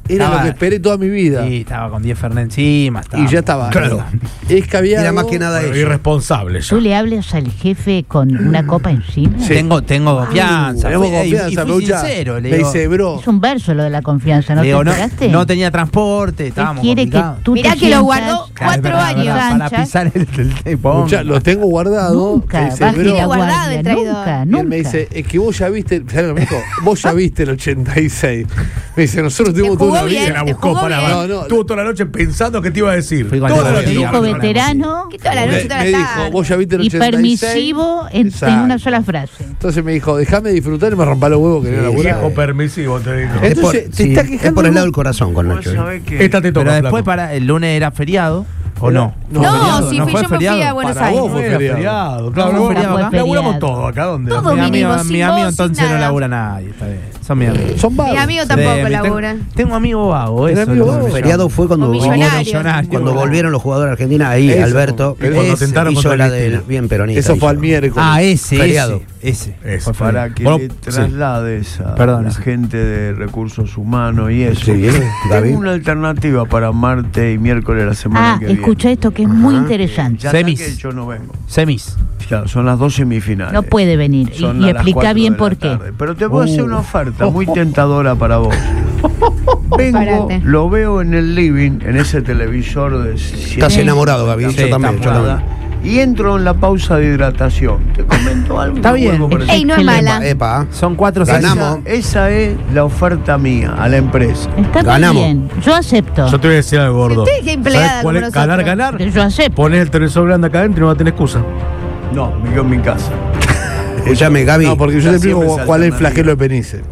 [SPEAKER 1] Era
[SPEAKER 4] Estaba-
[SPEAKER 1] lo que esperé toda mi vida.
[SPEAKER 4] Sí, estaba con diez Fernet encima. Estaba,
[SPEAKER 1] Y ya estaba.
[SPEAKER 3] Claro.
[SPEAKER 1] Escabiado.
[SPEAKER 3] Era más que nada
[SPEAKER 6] Bueno,
[SPEAKER 3] eso.
[SPEAKER 6] irresponsable ya.
[SPEAKER 5] ¿Tú le hablas al jefe con una copa encima?
[SPEAKER 1] Sí.
[SPEAKER 4] Tengo, tengo confianza.
[SPEAKER 1] Tenemos
[SPEAKER 4] Fui- y-
[SPEAKER 1] confianza,
[SPEAKER 4] y fui
[SPEAKER 1] Pelucha.
[SPEAKER 4] sincero. Le
[SPEAKER 1] Me
[SPEAKER 4] digo,
[SPEAKER 1] dice, bro.
[SPEAKER 5] Es un verso lo de la confianza, ¿no
[SPEAKER 4] le digo,
[SPEAKER 5] te
[SPEAKER 4] no,
[SPEAKER 5] enteraste?
[SPEAKER 4] no tenía transporte,
[SPEAKER 5] Él
[SPEAKER 4] estábamos
[SPEAKER 5] quiere que
[SPEAKER 4] complicados.
[SPEAKER 5] tú
[SPEAKER 7] Mirá
[SPEAKER 5] te
[SPEAKER 7] que lo
[SPEAKER 5] sientas-
[SPEAKER 7] guardó
[SPEAKER 4] Claro,
[SPEAKER 7] cuatro
[SPEAKER 4] para-
[SPEAKER 7] años.
[SPEAKER 4] Para, para
[SPEAKER 5] Anchas.
[SPEAKER 4] pisar el, el, el
[SPEAKER 1] Escuchá, lo tengo guardado.
[SPEAKER 5] Nunca,
[SPEAKER 1] me dice,
[SPEAKER 5] baje
[SPEAKER 1] bro.
[SPEAKER 5] la
[SPEAKER 7] Guardado
[SPEAKER 5] guardia,
[SPEAKER 7] el traidor.
[SPEAKER 5] nunca,
[SPEAKER 1] Y él
[SPEAKER 5] nunca.
[SPEAKER 1] me dice, es que vos ya viste, ¿sabes lo que me dijo? Vos ya viste el ochenta y seis. Me dice, nosotros tuvimos
[SPEAKER 7] jugó
[SPEAKER 1] toda una
[SPEAKER 7] bien,
[SPEAKER 1] vida.
[SPEAKER 6] Se la
[SPEAKER 7] te
[SPEAKER 6] buscó
[SPEAKER 7] jugó
[SPEAKER 6] para
[SPEAKER 7] bien.
[SPEAKER 1] No, no.
[SPEAKER 6] Estuvo toda la noche pensando que te iba a decir.
[SPEAKER 4] Fui con
[SPEAKER 6] Toda
[SPEAKER 4] el
[SPEAKER 6] la
[SPEAKER 4] juego.
[SPEAKER 6] noche.
[SPEAKER 5] Te
[SPEAKER 4] Dijo
[SPEAKER 5] dijo veterano
[SPEAKER 7] Que toda la noche,
[SPEAKER 1] Me,
[SPEAKER 7] toda
[SPEAKER 1] me
[SPEAKER 7] la
[SPEAKER 1] dijo,
[SPEAKER 7] tarde.
[SPEAKER 1] vos ya viste el
[SPEAKER 5] y
[SPEAKER 1] ochenta y seis.
[SPEAKER 5] permisivo en, en
[SPEAKER 1] Exacto.
[SPEAKER 5] una sola frase.
[SPEAKER 1] Entonces me dijo, déjame disfrutar y me rompa los huevos que no laburar.
[SPEAKER 6] Viejo permisivo, te digo.
[SPEAKER 1] Eh,
[SPEAKER 3] Es por,
[SPEAKER 1] Entonces, te
[SPEAKER 3] sí,
[SPEAKER 1] está
[SPEAKER 3] es
[SPEAKER 1] quejando
[SPEAKER 3] por el
[SPEAKER 1] vos.
[SPEAKER 3] lado del corazón con
[SPEAKER 2] Vos
[SPEAKER 3] Nacho. ¿eh?
[SPEAKER 2] sabés que
[SPEAKER 6] Esta te toca,
[SPEAKER 4] Pero después,
[SPEAKER 6] flaco.
[SPEAKER 4] para el lunes era feriado, ¿o no?
[SPEAKER 1] No,
[SPEAKER 7] No,
[SPEAKER 1] feriado,
[SPEAKER 7] si
[SPEAKER 4] ¿no
[SPEAKER 7] fui,
[SPEAKER 4] fue
[SPEAKER 7] yo me fui
[SPEAKER 4] feriado?
[SPEAKER 7] a Buenos
[SPEAKER 1] Para
[SPEAKER 7] Aires.
[SPEAKER 1] vos fue
[SPEAKER 6] Era
[SPEAKER 1] feriado.
[SPEAKER 6] feriado. Claro,
[SPEAKER 5] No,
[SPEAKER 6] laburamos-
[SPEAKER 5] fue
[SPEAKER 6] laburamos
[SPEAKER 5] feriado.
[SPEAKER 6] todo acá. ¿Dónde?
[SPEAKER 7] Todo
[SPEAKER 4] Mi
[SPEAKER 7] mínimo,
[SPEAKER 4] amigo,
[SPEAKER 7] sin
[SPEAKER 4] mi amigo
[SPEAKER 7] vos, sin
[SPEAKER 4] entonces no
[SPEAKER 7] nada.
[SPEAKER 4] labura nadie, está bien. Son mis amigos.
[SPEAKER 1] Son vagos.
[SPEAKER 7] Mis amigos
[SPEAKER 4] Sí,
[SPEAKER 7] tampoco
[SPEAKER 4] me tengo-
[SPEAKER 7] laburan.
[SPEAKER 4] Tengo amigos vagos,
[SPEAKER 1] ¿Tenés
[SPEAKER 4] eso.
[SPEAKER 1] amigos
[SPEAKER 4] es lo que
[SPEAKER 1] vagos?
[SPEAKER 4] me
[SPEAKER 3] Feriado
[SPEAKER 4] llama.
[SPEAKER 3] fue cuando,
[SPEAKER 7] O millonarios.
[SPEAKER 4] Millonarios.
[SPEAKER 3] cuando volvieron los jugadores de Argentina ahí,
[SPEAKER 1] Eso,
[SPEAKER 3] Alberto.
[SPEAKER 6] es cuando
[SPEAKER 3] ese
[SPEAKER 6] tentaron
[SPEAKER 3] hizo
[SPEAKER 6] contra
[SPEAKER 3] la
[SPEAKER 6] Cristina.
[SPEAKER 3] del bien peronista.
[SPEAKER 1] Eso
[SPEAKER 3] hizo.
[SPEAKER 1] fue al miércoles.
[SPEAKER 4] Ah, ese,
[SPEAKER 3] Feriado.
[SPEAKER 4] ese. ese.
[SPEAKER 6] Ese.
[SPEAKER 4] Fue
[SPEAKER 2] para que
[SPEAKER 6] Bueno,
[SPEAKER 2] le
[SPEAKER 6] sí.
[SPEAKER 2] traslades a
[SPEAKER 4] Perdón,
[SPEAKER 2] la
[SPEAKER 4] sí.
[SPEAKER 2] gente de recursos humanos y eso.
[SPEAKER 3] Sí, ¿eh, Gaby?
[SPEAKER 2] Tengo una alternativa para martes y miércoles de la semana
[SPEAKER 5] Ah,
[SPEAKER 2] que viene.
[SPEAKER 5] escucha esto que es muy
[SPEAKER 3] Ajá.
[SPEAKER 5] interesante.
[SPEAKER 2] Ya está
[SPEAKER 4] Semis.
[SPEAKER 2] que yo no vengo.
[SPEAKER 4] Semis.
[SPEAKER 2] Claro, son las dos semifinales.
[SPEAKER 5] No puede venir. Y,
[SPEAKER 2] Son
[SPEAKER 5] y
[SPEAKER 2] a las
[SPEAKER 5] explica
[SPEAKER 2] cuatro
[SPEAKER 5] bien
[SPEAKER 2] de la
[SPEAKER 5] por qué.
[SPEAKER 2] tarde. Pero te voy a hacer
[SPEAKER 4] Uh.
[SPEAKER 2] una oferta muy tentadora para vos. Vengo,
[SPEAKER 7] Parate.
[SPEAKER 2] lo veo en el living, en ese televisor de
[SPEAKER 3] Estás
[SPEAKER 2] siete-
[SPEAKER 3] enamorado, Gaby.
[SPEAKER 4] Sí,
[SPEAKER 3] yo también, yo
[SPEAKER 2] Nada.
[SPEAKER 3] también.
[SPEAKER 2] Y entro en la pausa de hidratación. Te comento algo.
[SPEAKER 4] Está
[SPEAKER 2] no
[SPEAKER 4] bien.
[SPEAKER 2] vuelvo para
[SPEAKER 7] Ey, no es
[SPEAKER 5] Excelente.
[SPEAKER 7] mala.
[SPEAKER 3] Epa,
[SPEAKER 4] Son cuatro
[SPEAKER 3] Ganamos.
[SPEAKER 4] semis.
[SPEAKER 2] Esa es la oferta mía a la empresa.
[SPEAKER 5] Está muy
[SPEAKER 3] Ganamos.
[SPEAKER 5] bien. Yo acepto.
[SPEAKER 6] Yo te voy a decir algo, gordo.
[SPEAKER 7] Si usted es empleada
[SPEAKER 6] ¿Sabes cuál
[SPEAKER 7] como
[SPEAKER 6] es? Ganar,
[SPEAKER 7] nosotros.
[SPEAKER 6] ganar.
[SPEAKER 5] Yo acepto.
[SPEAKER 6] Pones el televisor grande acá adentro y no va a tener excusa.
[SPEAKER 2] No, me quedo en mi casa.
[SPEAKER 3] escúchame, Gaby.
[SPEAKER 1] No, porque yo te
[SPEAKER 2] Ya
[SPEAKER 1] explico
[SPEAKER 2] siempre es
[SPEAKER 1] cuál es el
[SPEAKER 2] alternativa.
[SPEAKER 1] flagelo de Penice.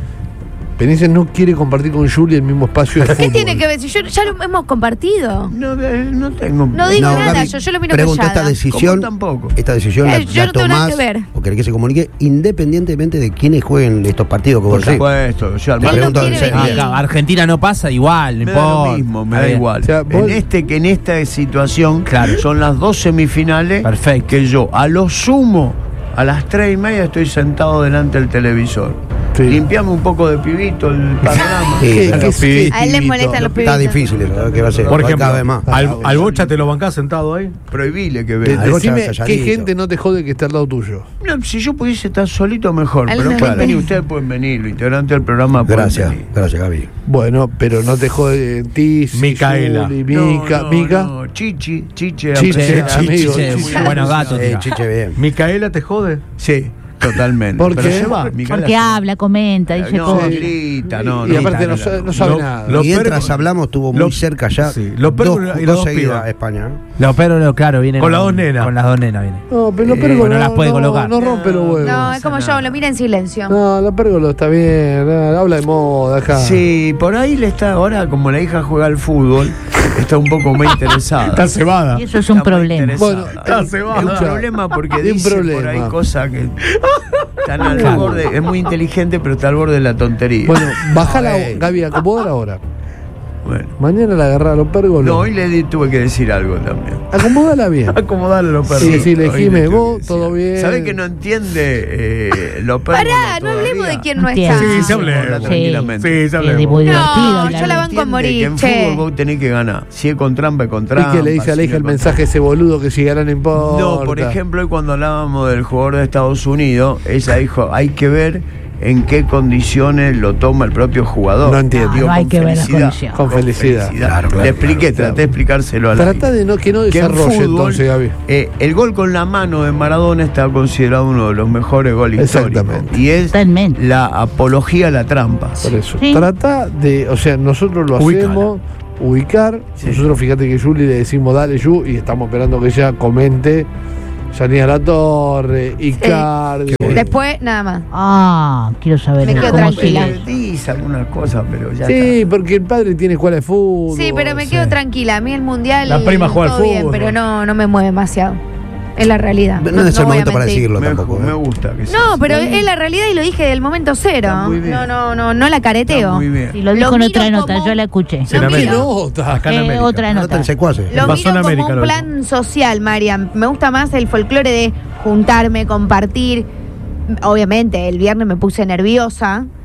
[SPEAKER 1] Penice no quiere compartir con Juli el mismo espacio de
[SPEAKER 7] ¿Qué
[SPEAKER 1] fútbol.
[SPEAKER 7] tiene que ver? Si yo, ya lo hemos compartido.
[SPEAKER 2] No, eh, no tengo.
[SPEAKER 7] No digo
[SPEAKER 3] No,
[SPEAKER 7] nada,
[SPEAKER 3] Gaby,
[SPEAKER 7] yo, yo lo miro
[SPEAKER 3] pregunto,
[SPEAKER 7] callada.
[SPEAKER 3] esta decisión,
[SPEAKER 2] Como tampoco.
[SPEAKER 3] esta decisión la,
[SPEAKER 7] Eh, yo
[SPEAKER 3] la
[SPEAKER 7] no tengo nada
[SPEAKER 3] tomás,
[SPEAKER 7] que ver.
[SPEAKER 3] o querés que se comunique, independientemente de quiénes jueguen estos partidos que vos
[SPEAKER 2] Por
[SPEAKER 3] decís.
[SPEAKER 2] supuesto, yo al
[SPEAKER 3] Te
[SPEAKER 7] Él no
[SPEAKER 3] pregunto en
[SPEAKER 7] quiere
[SPEAKER 3] serio.
[SPEAKER 7] venir.
[SPEAKER 4] Acá, Argentina no pasa, igual, no
[SPEAKER 2] me da
[SPEAKER 4] importa.
[SPEAKER 2] lo mismo, me
[SPEAKER 4] Está
[SPEAKER 2] da
[SPEAKER 4] bien.
[SPEAKER 2] igual.
[SPEAKER 1] O sea, vos-
[SPEAKER 2] en este que en esta situación
[SPEAKER 4] Claro.
[SPEAKER 2] son las dos semifinales.
[SPEAKER 4] Perfecto.
[SPEAKER 2] Que yo a lo sumo a las tres y media estoy sentado delante del televisor.
[SPEAKER 1] Sí.
[SPEAKER 2] Limpiame un poco de pibito el panorama.
[SPEAKER 3] Sí,
[SPEAKER 1] ¿Qué-
[SPEAKER 3] pero
[SPEAKER 1] qué- qué
[SPEAKER 7] A él le
[SPEAKER 1] pibito?
[SPEAKER 7] molestan los
[SPEAKER 3] está
[SPEAKER 7] pibitos.
[SPEAKER 3] difícil eso, ¿eh? ¿Qué va a ser?
[SPEAKER 6] Por
[SPEAKER 3] Cada
[SPEAKER 6] ejemplo,
[SPEAKER 3] vez más.
[SPEAKER 6] al, al Bocha te lo bancás sentado ahí.
[SPEAKER 2] Prohibile que
[SPEAKER 1] De-
[SPEAKER 2] venga.
[SPEAKER 3] Algo
[SPEAKER 1] Decime
[SPEAKER 3] calladito.
[SPEAKER 1] qué gente no te jode que esté al lado tuyo.
[SPEAKER 2] No, si yo pudiese estar solito mejor,
[SPEAKER 7] Al
[SPEAKER 2] pero
[SPEAKER 7] no
[SPEAKER 2] pueden
[SPEAKER 7] me-
[SPEAKER 2] venir, ustedes pueden venir, los integrantes del programa pueden
[SPEAKER 3] Gracias,
[SPEAKER 2] venir.
[SPEAKER 3] gracias, Gaby.
[SPEAKER 1] Bueno, pero no te jode ti,
[SPEAKER 6] Micaela.
[SPEAKER 1] Mica,
[SPEAKER 2] No, no,
[SPEAKER 1] Mica.
[SPEAKER 2] no, Chichi, Chiche,
[SPEAKER 1] Chiche,
[SPEAKER 2] apreciada.
[SPEAKER 1] amigo,
[SPEAKER 4] Chiche,
[SPEAKER 1] Chiche.
[SPEAKER 4] buenos gatos.
[SPEAKER 3] Eh,
[SPEAKER 4] tira.
[SPEAKER 3] chiche, bien.
[SPEAKER 6] ¿Micaela te jode?
[SPEAKER 2] Sí, totalmente.
[SPEAKER 1] ¿Por
[SPEAKER 2] Pero
[SPEAKER 1] qué?
[SPEAKER 2] se va, Micaela
[SPEAKER 5] Porque
[SPEAKER 2] se va.
[SPEAKER 5] habla, comenta, dice
[SPEAKER 2] No,
[SPEAKER 5] cosas.
[SPEAKER 2] grita, no,
[SPEAKER 1] y
[SPEAKER 2] no,
[SPEAKER 1] aparte
[SPEAKER 2] no,
[SPEAKER 1] no,
[SPEAKER 2] no,
[SPEAKER 1] sabe-
[SPEAKER 2] no.
[SPEAKER 1] no sabe
[SPEAKER 6] Lo-
[SPEAKER 1] nada.
[SPEAKER 6] lo-
[SPEAKER 3] Mientras
[SPEAKER 6] pergo-
[SPEAKER 3] hablamos, estuvo muy
[SPEAKER 6] lo-
[SPEAKER 3] cerca ya.
[SPEAKER 6] sí, los pergos
[SPEAKER 3] dos,
[SPEAKER 6] y los
[SPEAKER 3] dos seguidas
[SPEAKER 6] pibas.
[SPEAKER 3] España.
[SPEAKER 4] Los perros, lo- claro, vienen
[SPEAKER 6] Con las dos nenas.
[SPEAKER 4] Con las dos nenas vienen.
[SPEAKER 1] No, pero los
[SPEAKER 2] Eh,
[SPEAKER 1] pérgolos
[SPEAKER 4] bueno,
[SPEAKER 1] no,
[SPEAKER 4] las puede
[SPEAKER 1] no-
[SPEAKER 4] colocar.
[SPEAKER 1] no rompe los huevos.
[SPEAKER 7] No, es como
[SPEAKER 2] pasa
[SPEAKER 7] yo, lo mira en silencio.
[SPEAKER 1] No, los pérgolos está bien. no, habla de moda acá.
[SPEAKER 2] Sí, por ahí le está, ahora como la hija juega al fútbol, está un poco más interesada.
[SPEAKER 6] Está cebada.
[SPEAKER 5] Y eso es un
[SPEAKER 2] Está más
[SPEAKER 5] problema.
[SPEAKER 2] interesada.
[SPEAKER 1] Bueno,
[SPEAKER 6] Está cebada.
[SPEAKER 2] es un problema porque
[SPEAKER 1] Hay un
[SPEAKER 2] dice por
[SPEAKER 1] problema.
[SPEAKER 2] ahí cosas que están al
[SPEAKER 4] Claro.
[SPEAKER 2] borde, es muy inteligente pero está al borde de la tontería.
[SPEAKER 1] Bueno, bajala,
[SPEAKER 3] Ey.
[SPEAKER 1] Gaby, acomodala ahora.
[SPEAKER 2] Bueno.
[SPEAKER 1] Mañana la agarrá a los pérgolos.
[SPEAKER 2] No, hoy le di- tuve que decir algo también.
[SPEAKER 1] Acomodala bien.
[SPEAKER 6] Acomodale los perros.
[SPEAKER 1] Sí, sí, le
[SPEAKER 2] Hoy
[SPEAKER 1] Jime,
[SPEAKER 2] le tuve
[SPEAKER 1] vos,
[SPEAKER 2] que decir
[SPEAKER 1] todo
[SPEAKER 2] algo.
[SPEAKER 1] bien.
[SPEAKER 2] ¿Sabe que no entiende eh, los perros?
[SPEAKER 7] Pará, no hablemos de quién no
[SPEAKER 5] Entiendo.
[SPEAKER 7] está.
[SPEAKER 6] Sí, se hablemos.
[SPEAKER 5] Sí.
[SPEAKER 2] Tranquilamente.
[SPEAKER 6] Sí, se
[SPEAKER 5] Es
[SPEAKER 6] hablemos.
[SPEAKER 5] muy divertido
[SPEAKER 7] No,
[SPEAKER 5] hablar
[SPEAKER 7] yo la
[SPEAKER 5] de-
[SPEAKER 7] banco a
[SPEAKER 2] Entiende
[SPEAKER 7] morir,
[SPEAKER 2] que en
[SPEAKER 7] che.
[SPEAKER 2] fútbol vos tenés que ganar. Si es con trampa, es con
[SPEAKER 1] Y
[SPEAKER 2] trampa.
[SPEAKER 1] que le dice a la
[SPEAKER 2] si
[SPEAKER 1] hija
[SPEAKER 2] no
[SPEAKER 1] el
[SPEAKER 2] es con
[SPEAKER 1] mensaje ese boludo que si gana no importa.
[SPEAKER 2] No, por ejemplo, hoy cuando hablábamos del jugador de Estados Unidos, ella dijo, hay que ver en qué condiciones lo toma el propio jugador.
[SPEAKER 1] No entiendo.
[SPEAKER 2] Digo,
[SPEAKER 5] No hay
[SPEAKER 2] con
[SPEAKER 5] que ver las
[SPEAKER 2] felicidad,
[SPEAKER 5] condiciones.
[SPEAKER 1] Con felicidad.
[SPEAKER 3] Claro, claro,
[SPEAKER 2] Le expliqué,
[SPEAKER 3] claro,
[SPEAKER 2] traté
[SPEAKER 3] claro.
[SPEAKER 2] de explicárselo a la
[SPEAKER 1] Trata de no que no
[SPEAKER 2] que en
[SPEAKER 1] desarrolle
[SPEAKER 2] fútbol,
[SPEAKER 1] entonces, Gaby.
[SPEAKER 2] eh, el gol con la mano de Maradona está considerado uno de los mejores goles históricos.
[SPEAKER 1] Exactamente.
[SPEAKER 2] Y es
[SPEAKER 5] Totalmente.
[SPEAKER 2] la apología a la trampa.
[SPEAKER 1] Por eso.
[SPEAKER 5] Sí.
[SPEAKER 1] Trata de, o sea, nosotros lo
[SPEAKER 6] Ubicala.
[SPEAKER 1] hacemos, ubicar.
[SPEAKER 2] Sí.
[SPEAKER 1] Nosotros fíjate que Juli le decimos dale Yu y estamos esperando que ella comente. Yanía La Torre, Icardi.
[SPEAKER 7] Después, nada más.
[SPEAKER 5] Ah, quiero saber
[SPEAKER 7] Me quedo
[SPEAKER 5] cómo
[SPEAKER 7] tranquila.
[SPEAKER 5] se
[SPEAKER 2] Dice algunas cosas, pero ya
[SPEAKER 1] Sí,
[SPEAKER 2] está.
[SPEAKER 1] porque el padre tiene escuela de fútbol.
[SPEAKER 7] Sí, pero me
[SPEAKER 1] sí.
[SPEAKER 7] quedo tranquila. A mí el mundial.
[SPEAKER 6] La prima juega al
[SPEAKER 7] todo bien,
[SPEAKER 6] fútbol.
[SPEAKER 7] pero no, no me mueve demasiado. Es la realidad.
[SPEAKER 3] No, es el
[SPEAKER 7] voy a
[SPEAKER 3] momento para
[SPEAKER 7] mentir.
[SPEAKER 3] decirlo
[SPEAKER 2] Me,
[SPEAKER 3] tampoco.
[SPEAKER 2] me
[SPEAKER 3] ¿eh?
[SPEAKER 2] gusta que sea
[SPEAKER 7] No,
[SPEAKER 2] así.
[SPEAKER 7] pero es la realidad y lo dije del momento cero.
[SPEAKER 2] Está muy bien.
[SPEAKER 7] No, no, no, no la
[SPEAKER 2] Está
[SPEAKER 7] careteo.
[SPEAKER 2] muy bien.
[SPEAKER 5] Y lo dijo
[SPEAKER 7] Lo
[SPEAKER 5] en otra
[SPEAKER 7] miro
[SPEAKER 5] nota,
[SPEAKER 7] como-
[SPEAKER 5] yo la escuché.
[SPEAKER 6] En
[SPEAKER 7] Lo
[SPEAKER 1] ¿Qué
[SPEAKER 6] América.
[SPEAKER 7] miro.
[SPEAKER 1] nota?
[SPEAKER 6] Acá en
[SPEAKER 5] Eh,
[SPEAKER 6] América.
[SPEAKER 5] otra nota.
[SPEAKER 3] Anota en secuaces.
[SPEAKER 7] Lo
[SPEAKER 6] Pasó
[SPEAKER 7] miro
[SPEAKER 6] en
[SPEAKER 7] como
[SPEAKER 6] América,
[SPEAKER 7] un
[SPEAKER 6] lo
[SPEAKER 7] plan social, Mariam. Me gusta más el folclore de juntarme, compartir. Obviamente, el viernes me puse nerviosa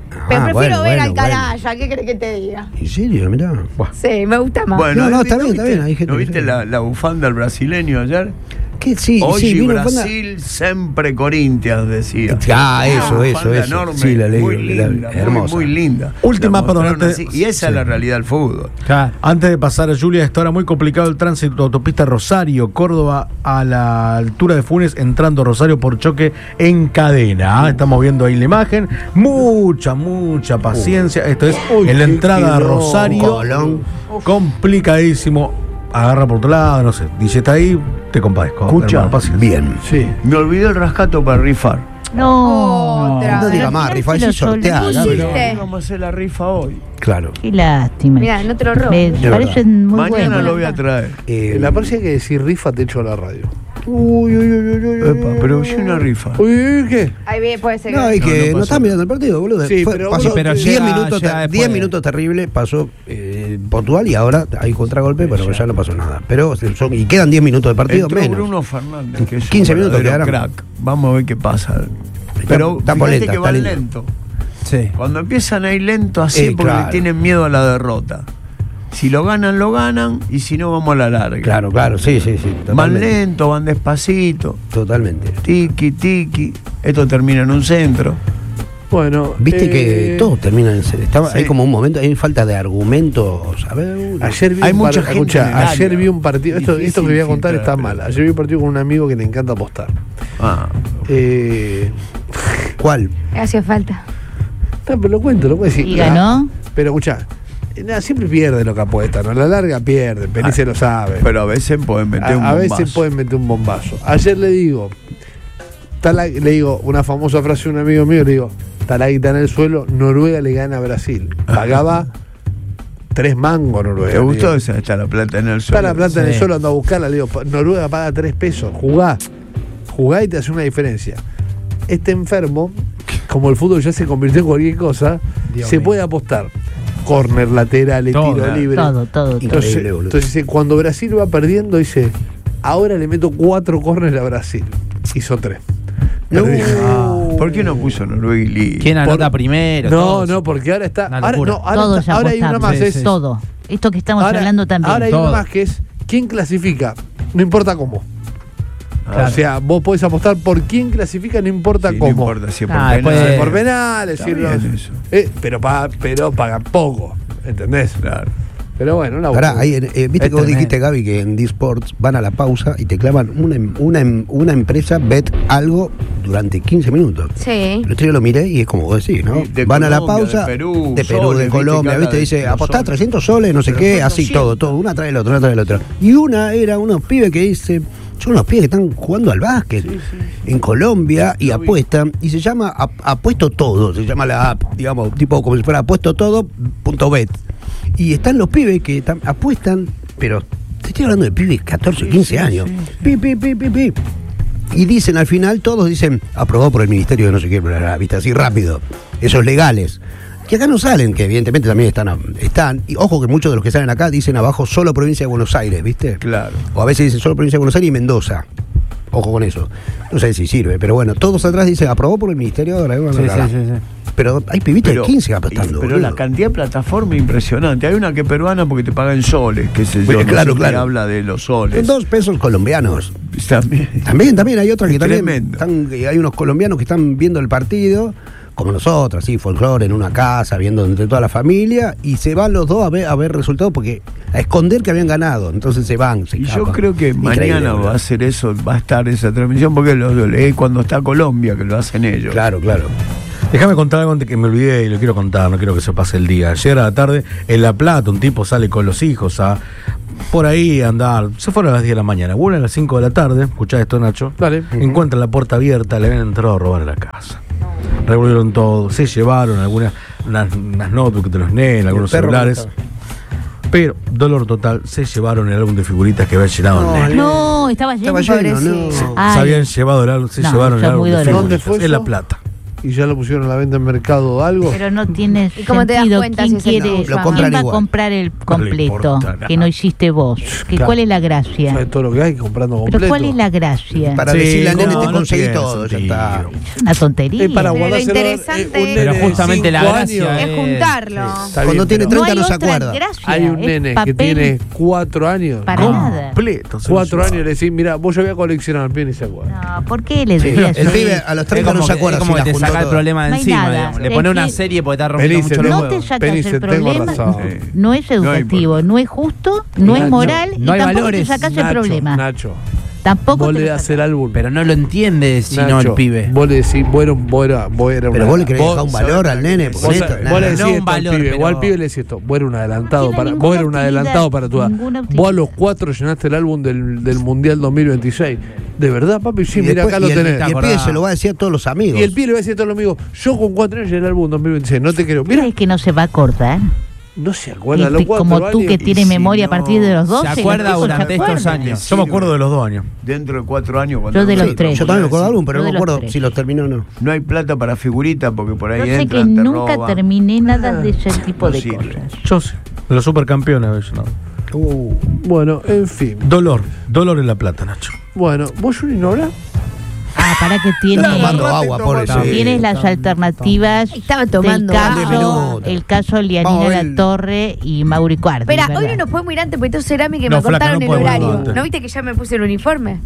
[SPEAKER 7] Pero
[SPEAKER 3] Ah,
[SPEAKER 7] prefiero
[SPEAKER 3] bueno,
[SPEAKER 7] ver
[SPEAKER 3] bueno,
[SPEAKER 7] al Caraya, ¿qué crees que te diga?
[SPEAKER 3] ¿En serio? Mirá.
[SPEAKER 7] Sí, me gusta más.
[SPEAKER 2] Bueno,
[SPEAKER 3] No, no,
[SPEAKER 2] ¿no
[SPEAKER 3] está bien,
[SPEAKER 2] viste-
[SPEAKER 3] está bien, hay gente
[SPEAKER 2] ¿No
[SPEAKER 3] que
[SPEAKER 2] viste
[SPEAKER 3] sí.
[SPEAKER 2] la, la bufanda del brasileño ayer?
[SPEAKER 3] ¿Qué? Sí,
[SPEAKER 2] Hoy
[SPEAKER 3] sí, vino Fonda-
[SPEAKER 2] Brasil sempre Corinthians, decía.
[SPEAKER 3] Ah, eso,
[SPEAKER 2] Una
[SPEAKER 3] eso,
[SPEAKER 2] bufanda
[SPEAKER 3] eso.
[SPEAKER 2] enorme,
[SPEAKER 3] Sí, la leí,
[SPEAKER 2] muy
[SPEAKER 3] la-
[SPEAKER 2] linda, muy,
[SPEAKER 3] hermosa.
[SPEAKER 2] muy linda.
[SPEAKER 6] Última,
[SPEAKER 2] La
[SPEAKER 6] perdón,
[SPEAKER 2] mostraron
[SPEAKER 6] antes-
[SPEAKER 2] así, y esa es la realidad del fútbol.
[SPEAKER 4] Claro.
[SPEAKER 6] Antes de pasar a Julia, está ahora muy complicado el tránsito autopista Rosario, Córdoba, a la altura de Funes, entrando a Rosario por choque en cadena. ¿ah? Estamos viendo ahí la imagen. Mucha, mucha paciencia. Esto es
[SPEAKER 1] Uy,
[SPEAKER 6] en la
[SPEAKER 1] qué
[SPEAKER 6] entrada a
[SPEAKER 1] quilombo.
[SPEAKER 6] Rosario.
[SPEAKER 3] Colón.
[SPEAKER 6] Complicadísimo. Agarra por otro lado, no sé. Dice, está ahí, te compadezco.
[SPEAKER 2] Escucha,
[SPEAKER 6] hermano, paciencia.
[SPEAKER 3] Bien.
[SPEAKER 1] Sí.
[SPEAKER 2] Me olvidé el rascato para rifar.
[SPEAKER 5] No.
[SPEAKER 7] Otra.
[SPEAKER 3] No diga
[SPEAKER 5] Pero
[SPEAKER 3] más,
[SPEAKER 5] al
[SPEAKER 3] rifa,
[SPEAKER 5] final
[SPEAKER 3] sí
[SPEAKER 5] se lo
[SPEAKER 3] sortea.
[SPEAKER 7] olvidó.
[SPEAKER 3] Gaby.
[SPEAKER 7] Pusiste.
[SPEAKER 2] Vamos a hacer la rifa hoy.
[SPEAKER 3] Claro.
[SPEAKER 5] Qué lástima.
[SPEAKER 7] Mirá, no te lo robo.
[SPEAKER 5] Me
[SPEAKER 3] De
[SPEAKER 5] parecen muy
[SPEAKER 2] Mañana
[SPEAKER 5] buenos.
[SPEAKER 2] lo voy a traer.
[SPEAKER 3] Eh,
[SPEAKER 1] En la próxima hay que decir rifa, te echo a la radio.
[SPEAKER 3] Uy, uy, uy, uy, uy,
[SPEAKER 2] Epa, pero yo una rifa.
[SPEAKER 1] Uy, uy, uy, ¿qué?
[SPEAKER 7] Ahí ve, puede ser.
[SPEAKER 3] No,
[SPEAKER 7] que-
[SPEAKER 3] es que
[SPEAKER 2] No,
[SPEAKER 3] no,
[SPEAKER 2] no pasó.
[SPEAKER 3] estás mirando el partido, boludo.
[SPEAKER 1] Sí,
[SPEAKER 3] Fue-
[SPEAKER 1] pero
[SPEAKER 3] pasó
[SPEAKER 1] vos-
[SPEAKER 4] pero
[SPEAKER 3] diez
[SPEAKER 4] llega-
[SPEAKER 3] minutos,
[SPEAKER 4] llega
[SPEAKER 3] ter-
[SPEAKER 4] después.
[SPEAKER 3] diez minutos terrible, pasó eh, puntual y ahora hay contragolpe, pero ya no pasó nada. Pero son, y quedan diez minutos de partido,
[SPEAKER 2] Entró
[SPEAKER 3] menos.
[SPEAKER 2] Bruno Fernández, que es un
[SPEAKER 3] quince minutos
[SPEAKER 2] verdadero
[SPEAKER 3] quedaron.
[SPEAKER 2] crack. Vamos a ver qué pasa. Pero
[SPEAKER 3] está
[SPEAKER 2] fíjate
[SPEAKER 3] polenta,
[SPEAKER 2] que
[SPEAKER 3] está
[SPEAKER 2] van
[SPEAKER 3] lindo.
[SPEAKER 2] lento.
[SPEAKER 4] Sí.
[SPEAKER 2] Cuando empiezan a ir lento así
[SPEAKER 3] Eh,
[SPEAKER 2] porque
[SPEAKER 3] claro.
[SPEAKER 2] le tienen miedo a la derrota. Si lo ganan, lo ganan, y si no, vamos a la larga.
[SPEAKER 3] Claro, claro, sí, sí, sí.
[SPEAKER 2] Van
[SPEAKER 3] Totalmente.
[SPEAKER 2] lento, van despacito.
[SPEAKER 3] Totalmente.
[SPEAKER 2] Tiki, tiki. Esto termina en un centro.
[SPEAKER 1] Bueno.
[SPEAKER 3] Viste
[SPEAKER 1] eh,
[SPEAKER 3] que todo termina en ser. Estaba,
[SPEAKER 1] sí.
[SPEAKER 3] Hay como un momento, hay falta de argumentos. A ver,
[SPEAKER 1] Ayer vi
[SPEAKER 2] Hay
[SPEAKER 1] un par-
[SPEAKER 2] mucha gente
[SPEAKER 1] escuchá,
[SPEAKER 2] en el
[SPEAKER 1] ayer
[SPEAKER 2] área.
[SPEAKER 1] vi un partido. Esto, esto que voy a
[SPEAKER 2] Difícil
[SPEAKER 1] contar está
[SPEAKER 2] filtrar,
[SPEAKER 1] mal.
[SPEAKER 2] pero-
[SPEAKER 1] Ayer vi un partido con un amigo que le encanta apostar.
[SPEAKER 2] Ah,
[SPEAKER 1] Eh,
[SPEAKER 3] ¿cuál?
[SPEAKER 7] Hacía falta.
[SPEAKER 1] no, pero lo cuento, lo puedo decir.
[SPEAKER 5] ¿Y ganó?
[SPEAKER 1] Pero escuchá, eh, nada, siempre pierde lo que apuesta, ¿no? A la larga pierde, Penice lo sabe.
[SPEAKER 2] pero a veces pueden meter un
[SPEAKER 1] a, a veces
[SPEAKER 2] bombazo.
[SPEAKER 1] pueden meter un bombazo. Ayer le digo, está la- le digo una famosa frase de un amigo mío, le digo, está la guita en el suelo, Noruega le gana a Brasil. Pagaba tres mangos Noruega.
[SPEAKER 2] ¿Te
[SPEAKER 1] le
[SPEAKER 2] gustó
[SPEAKER 1] digo.
[SPEAKER 2] esa? Está la plata en el suelo.
[SPEAKER 1] Está la plata en el
[SPEAKER 4] Sí.
[SPEAKER 1] suelo, anda a buscarla, le digo, pa- Noruega paga tres pesos, jugá. Jugá y te hace una diferencia. Este enfermo, como el fútbol ya se convirtió en cualquier cosa,
[SPEAKER 4] Dios
[SPEAKER 1] se
[SPEAKER 4] mío.
[SPEAKER 1] puede apostar. Córner, lateral,
[SPEAKER 4] Todo,
[SPEAKER 1] tiro
[SPEAKER 2] claro.
[SPEAKER 1] libre.
[SPEAKER 5] Todo, todo. todo.
[SPEAKER 1] Entonces,
[SPEAKER 3] Increíble, boludo.
[SPEAKER 1] entonces dice, cuando Brasil va perdiendo, dice, ahora le meto cuatro córneres a Brasil. Hizo tres.
[SPEAKER 3] No.
[SPEAKER 1] Perdí.
[SPEAKER 2] Ah, ¿por qué no puso Noruega y Liga?
[SPEAKER 4] ¿Quién anota
[SPEAKER 1] Por-
[SPEAKER 4] primero?
[SPEAKER 1] No,
[SPEAKER 4] Todo.
[SPEAKER 1] no, porque ahora está.
[SPEAKER 4] Una
[SPEAKER 1] Ahora,
[SPEAKER 4] locura.
[SPEAKER 1] no, ahora,
[SPEAKER 5] Todo
[SPEAKER 1] está-
[SPEAKER 5] ya
[SPEAKER 1] ahora hay una
[SPEAKER 5] apostamos.
[SPEAKER 1] más.
[SPEAKER 4] Sí,
[SPEAKER 1] es-
[SPEAKER 4] sí.
[SPEAKER 5] Todo. Esto que estamos
[SPEAKER 1] ahora,
[SPEAKER 5] hablando también.
[SPEAKER 1] ahora hay
[SPEAKER 4] Todo.
[SPEAKER 1] una más que es quién clasifica, no importa cómo.
[SPEAKER 4] Claro.
[SPEAKER 1] O sea, vos podés apostar por quién clasifica, no importa
[SPEAKER 2] Sí,
[SPEAKER 1] cómo.
[SPEAKER 2] No importa si es por
[SPEAKER 4] Ah, después
[SPEAKER 2] penal.
[SPEAKER 4] de-
[SPEAKER 1] Por penales,
[SPEAKER 2] Está
[SPEAKER 1] sí, no-
[SPEAKER 2] bien eso.
[SPEAKER 1] eh, pero, pa- pero pagan poco, ¿entendés?
[SPEAKER 2] Claro.
[SPEAKER 1] Pero bueno, una
[SPEAKER 3] Pará, ahí, eh, viste
[SPEAKER 4] Es
[SPEAKER 3] que vos
[SPEAKER 4] tremendo.
[SPEAKER 3] dijiste, Gaby, que en D-Sports van a la pausa y te clavan una, em- una, em- una empresa, bet algo durante quince minutos.
[SPEAKER 7] Sí.
[SPEAKER 3] El otro día lo miré y es como vos decís, ¿no?
[SPEAKER 2] Sí, de
[SPEAKER 3] Van a la
[SPEAKER 2] Colombia,
[SPEAKER 3] pausa.
[SPEAKER 2] de Perú,
[SPEAKER 3] de Perú,
[SPEAKER 2] soles,
[SPEAKER 3] de
[SPEAKER 2] viste,
[SPEAKER 3] Colombia,
[SPEAKER 2] que
[SPEAKER 3] ¿viste?
[SPEAKER 2] habla de
[SPEAKER 3] Dice,
[SPEAKER 2] los
[SPEAKER 3] apostá
[SPEAKER 2] soles.
[SPEAKER 3] trescientos soles, no sé
[SPEAKER 2] Pero
[SPEAKER 3] qué,
[SPEAKER 2] son
[SPEAKER 3] así
[SPEAKER 2] doscientos.
[SPEAKER 3] todo, todo. Una trae el otro, una trae el otro. Y una era unos pibes que dice. Son unos pibes que están jugando al básquet en Colombia y
[SPEAKER 2] Lo vi.
[SPEAKER 3] apuestan. Y se llama Ap- Apuesto Todo, se llama la app, digamos, tipo como si fuera apuesto todo punto bet. Y están los pibes que tam- apuestan, pero te estoy hablando de pibes de catorce, quince años. Pi, pi, pi, pi, pi. Y dicen al final, todos dicen, aprobado por el Ministerio de no sé qué, bla, bla, bla, viste, así rápido. Esos legales. Que acá no salen, que evidentemente también están, están. Y ojo que muchos de los que salen acá dicen abajo solo provincia de Buenos Aires, ¿viste?
[SPEAKER 2] Claro.
[SPEAKER 3] O a veces dicen solo provincia de Buenos Aires y Mendoza. Ojo con eso. No sé si sirve, pero bueno, todos atrás dicen aprobó por el Ministerio de la
[SPEAKER 4] Sí, sí, sí, sí.
[SPEAKER 3] Pero hay pibitos de quince apostando.
[SPEAKER 2] pero
[SPEAKER 3] boludo.
[SPEAKER 2] la cantidad de plataformas impresionante. Hay una que es peruana porque te paga en soles, que se yo.
[SPEAKER 3] Bueno,
[SPEAKER 2] no
[SPEAKER 3] claro,
[SPEAKER 2] sé quién
[SPEAKER 3] claro.
[SPEAKER 2] habla de los
[SPEAKER 3] Son
[SPEAKER 2] soles.
[SPEAKER 3] dos pesos colombianos.
[SPEAKER 2] También.
[SPEAKER 3] También, también hay otras que
[SPEAKER 2] Es
[SPEAKER 3] también
[SPEAKER 2] tremendo.
[SPEAKER 3] están, eh, hay unos colombianos que están viendo el partido, como nosotros, así, folclore en una casa, viendo entre toda la familia, y se van los dos a ver, a ver resultados porque a esconder que habían ganado. Entonces se van, se
[SPEAKER 2] Y yo
[SPEAKER 3] escapan.
[SPEAKER 2] creo que
[SPEAKER 3] Increíble,
[SPEAKER 2] mañana
[SPEAKER 3] boludo.
[SPEAKER 2] va a ser eso, va a estar esa transmisión, porque lo, lo- es cuando está Colombia que lo hacen ellos.
[SPEAKER 3] Claro, claro.
[SPEAKER 6] Déjame contar algo antes que me olvidé y lo quiero contar, no quiero que se pase el día. Ayer a la tarde, en La Plata, un tipo sale con los hijos a por ahí a andar. Se fueron a las diez de la mañana, vuelven a las cinco de la tarde, escuchá esto, Nacho.
[SPEAKER 1] Dale.
[SPEAKER 6] Encuentran la puerta abierta, le habían entrado a robar a la casa. Revolvieron todo, se llevaron algunas unas, unas notebooks de los nenes, algunos
[SPEAKER 3] perro
[SPEAKER 6] celulares. Pero, dolor total, se llevaron el álbum de figuritas que había llenado el nene.
[SPEAKER 5] No, estaba lleno.
[SPEAKER 3] Estaba lleno,
[SPEAKER 7] pobrecito.
[SPEAKER 3] no.
[SPEAKER 5] Ay.
[SPEAKER 6] Se habían llevado el álbum, se
[SPEAKER 5] No,
[SPEAKER 6] llevaron el
[SPEAKER 5] eso es
[SPEAKER 6] álbum
[SPEAKER 5] muy
[SPEAKER 6] de
[SPEAKER 5] doloroso.
[SPEAKER 6] figuritas.
[SPEAKER 1] ¿Dónde fue
[SPEAKER 6] En La
[SPEAKER 1] eso?
[SPEAKER 6] Plata.
[SPEAKER 1] y ya lo pusieron a la venta en mercado o algo.
[SPEAKER 5] Pero no tiene
[SPEAKER 7] ¿Y cómo te das
[SPEAKER 5] sentido.
[SPEAKER 7] cuenta
[SPEAKER 5] ¿Quién
[SPEAKER 7] si es el
[SPEAKER 5] quiere?
[SPEAKER 7] tuyo?
[SPEAKER 3] Lo compran
[SPEAKER 5] ¿Quién va a
[SPEAKER 3] igual.
[SPEAKER 5] comprar el completo
[SPEAKER 6] importa nada.
[SPEAKER 5] que no hiciste vos? ¿Que
[SPEAKER 1] Claro.
[SPEAKER 5] ¿Cuál es la gracia?
[SPEAKER 1] ¿Sabes todo lo que hay comprando completo?
[SPEAKER 5] Pero ¿cuál es la gracia?
[SPEAKER 3] Para
[SPEAKER 6] Sí,
[SPEAKER 3] decirle al nene
[SPEAKER 6] no,
[SPEAKER 3] te
[SPEAKER 6] no
[SPEAKER 3] conseguí
[SPEAKER 6] tiene
[SPEAKER 3] todo, ya
[SPEAKER 6] sentido.
[SPEAKER 3] está.
[SPEAKER 5] Es una tontería.
[SPEAKER 1] Es para
[SPEAKER 7] Pero lo
[SPEAKER 1] guardárselo,
[SPEAKER 7] interesante-
[SPEAKER 1] eh, un nene
[SPEAKER 4] Pero
[SPEAKER 1] de
[SPEAKER 4] justamente la
[SPEAKER 1] cinco
[SPEAKER 4] gracia
[SPEAKER 1] años.
[SPEAKER 7] Es juntarlo.
[SPEAKER 1] Está
[SPEAKER 3] Cuando
[SPEAKER 1] bien,
[SPEAKER 3] tiene
[SPEAKER 1] pero
[SPEAKER 3] treinta
[SPEAKER 5] no hay
[SPEAKER 3] no se
[SPEAKER 5] otra
[SPEAKER 3] acuerda.
[SPEAKER 5] gracia,
[SPEAKER 1] hay un
[SPEAKER 5] es
[SPEAKER 1] nene que
[SPEAKER 5] papel
[SPEAKER 1] tiene cuatro años.
[SPEAKER 5] para
[SPEAKER 1] no,
[SPEAKER 5] nada.
[SPEAKER 6] Completo.
[SPEAKER 1] Cuatro
[SPEAKER 6] censurado.
[SPEAKER 1] años y le decís, mira, vos yo voy a coleccionar al pibe y se acuerda.
[SPEAKER 5] No, ¿por qué le
[SPEAKER 3] Sí,
[SPEAKER 5] dirías
[SPEAKER 3] el
[SPEAKER 5] eso?
[SPEAKER 3] pibe a los
[SPEAKER 4] Es
[SPEAKER 3] treinta no
[SPEAKER 4] como
[SPEAKER 3] se
[SPEAKER 4] que-
[SPEAKER 3] acuerda
[SPEAKER 4] es
[SPEAKER 3] si
[SPEAKER 4] como
[SPEAKER 3] la
[SPEAKER 4] que te
[SPEAKER 3] juntó
[SPEAKER 4] saca el
[SPEAKER 3] todo.
[SPEAKER 4] problema de
[SPEAKER 5] No hay
[SPEAKER 4] encima,
[SPEAKER 5] nada.
[SPEAKER 4] digamos. Le
[SPEAKER 5] Es
[SPEAKER 4] pone una
[SPEAKER 5] que-
[SPEAKER 4] serie porque está rompiendo
[SPEAKER 1] Benice,
[SPEAKER 4] mucho los
[SPEAKER 5] No
[SPEAKER 4] huevos.
[SPEAKER 5] te sacas
[SPEAKER 1] Benice,
[SPEAKER 5] el
[SPEAKER 1] tengo
[SPEAKER 5] problema,
[SPEAKER 1] razón.
[SPEAKER 2] Sí.
[SPEAKER 5] no es educativo, no es justo, no es
[SPEAKER 1] Nacho,
[SPEAKER 5] moral y
[SPEAKER 4] no hay
[SPEAKER 5] tampoco
[SPEAKER 4] valores.
[SPEAKER 5] te sacas el
[SPEAKER 1] Nacho,
[SPEAKER 5] problema.
[SPEAKER 1] Nacho,
[SPEAKER 5] Tampoco
[SPEAKER 1] vos
[SPEAKER 5] te
[SPEAKER 1] le
[SPEAKER 5] lo
[SPEAKER 1] das
[SPEAKER 5] sacas.
[SPEAKER 1] el álbum.
[SPEAKER 4] Pero no lo entiende si no
[SPEAKER 1] Nacho,
[SPEAKER 4] el pibe.
[SPEAKER 1] Vos le decís, vos eras, vos eras, vos eras
[SPEAKER 3] Pero
[SPEAKER 1] una-
[SPEAKER 3] vos le querés
[SPEAKER 1] vos-
[SPEAKER 3] dejar un valor al nene.
[SPEAKER 1] Vos,
[SPEAKER 3] Porque
[SPEAKER 1] vos
[SPEAKER 3] esto,
[SPEAKER 1] le
[SPEAKER 3] nada.
[SPEAKER 1] decís
[SPEAKER 4] No un
[SPEAKER 1] esto
[SPEAKER 4] valor,
[SPEAKER 1] al pibe,
[SPEAKER 4] pero-
[SPEAKER 1] vos al pibe le decís esto, vos eres un adelantado
[SPEAKER 5] No tiene
[SPEAKER 1] para,
[SPEAKER 5] ninguna
[SPEAKER 1] vos eres un
[SPEAKER 5] utilidad,
[SPEAKER 1] adelantado para tu edad.
[SPEAKER 5] ninguna
[SPEAKER 1] Vos a
[SPEAKER 5] utilidad.
[SPEAKER 1] los cuatro llenaste el álbum del, del Mundial dos mil veintiséis. ¿De verdad, papi? Sí,
[SPEAKER 3] Y
[SPEAKER 1] mira,
[SPEAKER 3] después-
[SPEAKER 1] acá lo
[SPEAKER 3] y el-
[SPEAKER 1] tenés.
[SPEAKER 3] Y el pibe se lo va a decir a todos los amigos.
[SPEAKER 1] Y el pibe le va a decir a todos los amigos, yo con cuatro años llené el álbum dos mil veintiséis, no te creo. Mira,
[SPEAKER 5] Es que no se va a acordar.
[SPEAKER 1] no se acuerda, a los
[SPEAKER 5] Este,
[SPEAKER 1] cuatro
[SPEAKER 5] como tú
[SPEAKER 1] años.
[SPEAKER 5] que tienes
[SPEAKER 2] si
[SPEAKER 5] memoria a
[SPEAKER 2] no-
[SPEAKER 5] partir de los doce.
[SPEAKER 4] Se acuerda
[SPEAKER 5] los chicos
[SPEAKER 4] durante
[SPEAKER 5] se
[SPEAKER 4] estos
[SPEAKER 5] acuerdan.
[SPEAKER 4] años.
[SPEAKER 6] Yo me acuerdo de los dos años.
[SPEAKER 2] Dentro de cuatro años. cuando
[SPEAKER 5] Yo de
[SPEAKER 2] no-
[SPEAKER 5] los
[SPEAKER 3] Sí,
[SPEAKER 5] tres.
[SPEAKER 3] yo también me acuerdo de álbum, pero
[SPEAKER 5] Yo
[SPEAKER 3] no
[SPEAKER 5] de
[SPEAKER 3] me
[SPEAKER 5] los
[SPEAKER 3] acuerdo
[SPEAKER 5] tres.
[SPEAKER 3] si los terminó o no.
[SPEAKER 2] No hay plata para figuritas porque por ahí
[SPEAKER 5] Yo sé que
[SPEAKER 2] entran, te
[SPEAKER 5] nunca
[SPEAKER 2] roban.
[SPEAKER 5] terminé nada de ese tipo
[SPEAKER 2] No
[SPEAKER 5] de
[SPEAKER 2] sirve.
[SPEAKER 5] cosas.
[SPEAKER 6] Yo sí. Los supercampeones. No.
[SPEAKER 3] Uh,
[SPEAKER 1] Bueno, en fin.
[SPEAKER 6] Dolor. Dolor en la plata, Nacho.
[SPEAKER 1] Bueno, ¿vos, Juli, no hablás?
[SPEAKER 5] Ah, para que tiene,
[SPEAKER 3] está tomando agua, por eso.
[SPEAKER 5] tienes las alternativas
[SPEAKER 7] Estaba tomando
[SPEAKER 5] del
[SPEAKER 3] agua.
[SPEAKER 5] caso,
[SPEAKER 3] Minutos.
[SPEAKER 5] el caso
[SPEAKER 3] Vamos
[SPEAKER 5] Lianina
[SPEAKER 3] a ver.
[SPEAKER 5] La Torre y Mauri Cuardi.
[SPEAKER 7] Espera,
[SPEAKER 5] ¿verdad?
[SPEAKER 7] hoy no nos podemos ir antes porque tengo cerámica y
[SPEAKER 6] No,
[SPEAKER 7] me
[SPEAKER 6] flaca,
[SPEAKER 7] cortaron
[SPEAKER 6] no
[SPEAKER 7] el
[SPEAKER 6] podemos ir
[SPEAKER 7] horario.
[SPEAKER 6] antes.
[SPEAKER 7] ¿No viste que ya me puse el uniforme?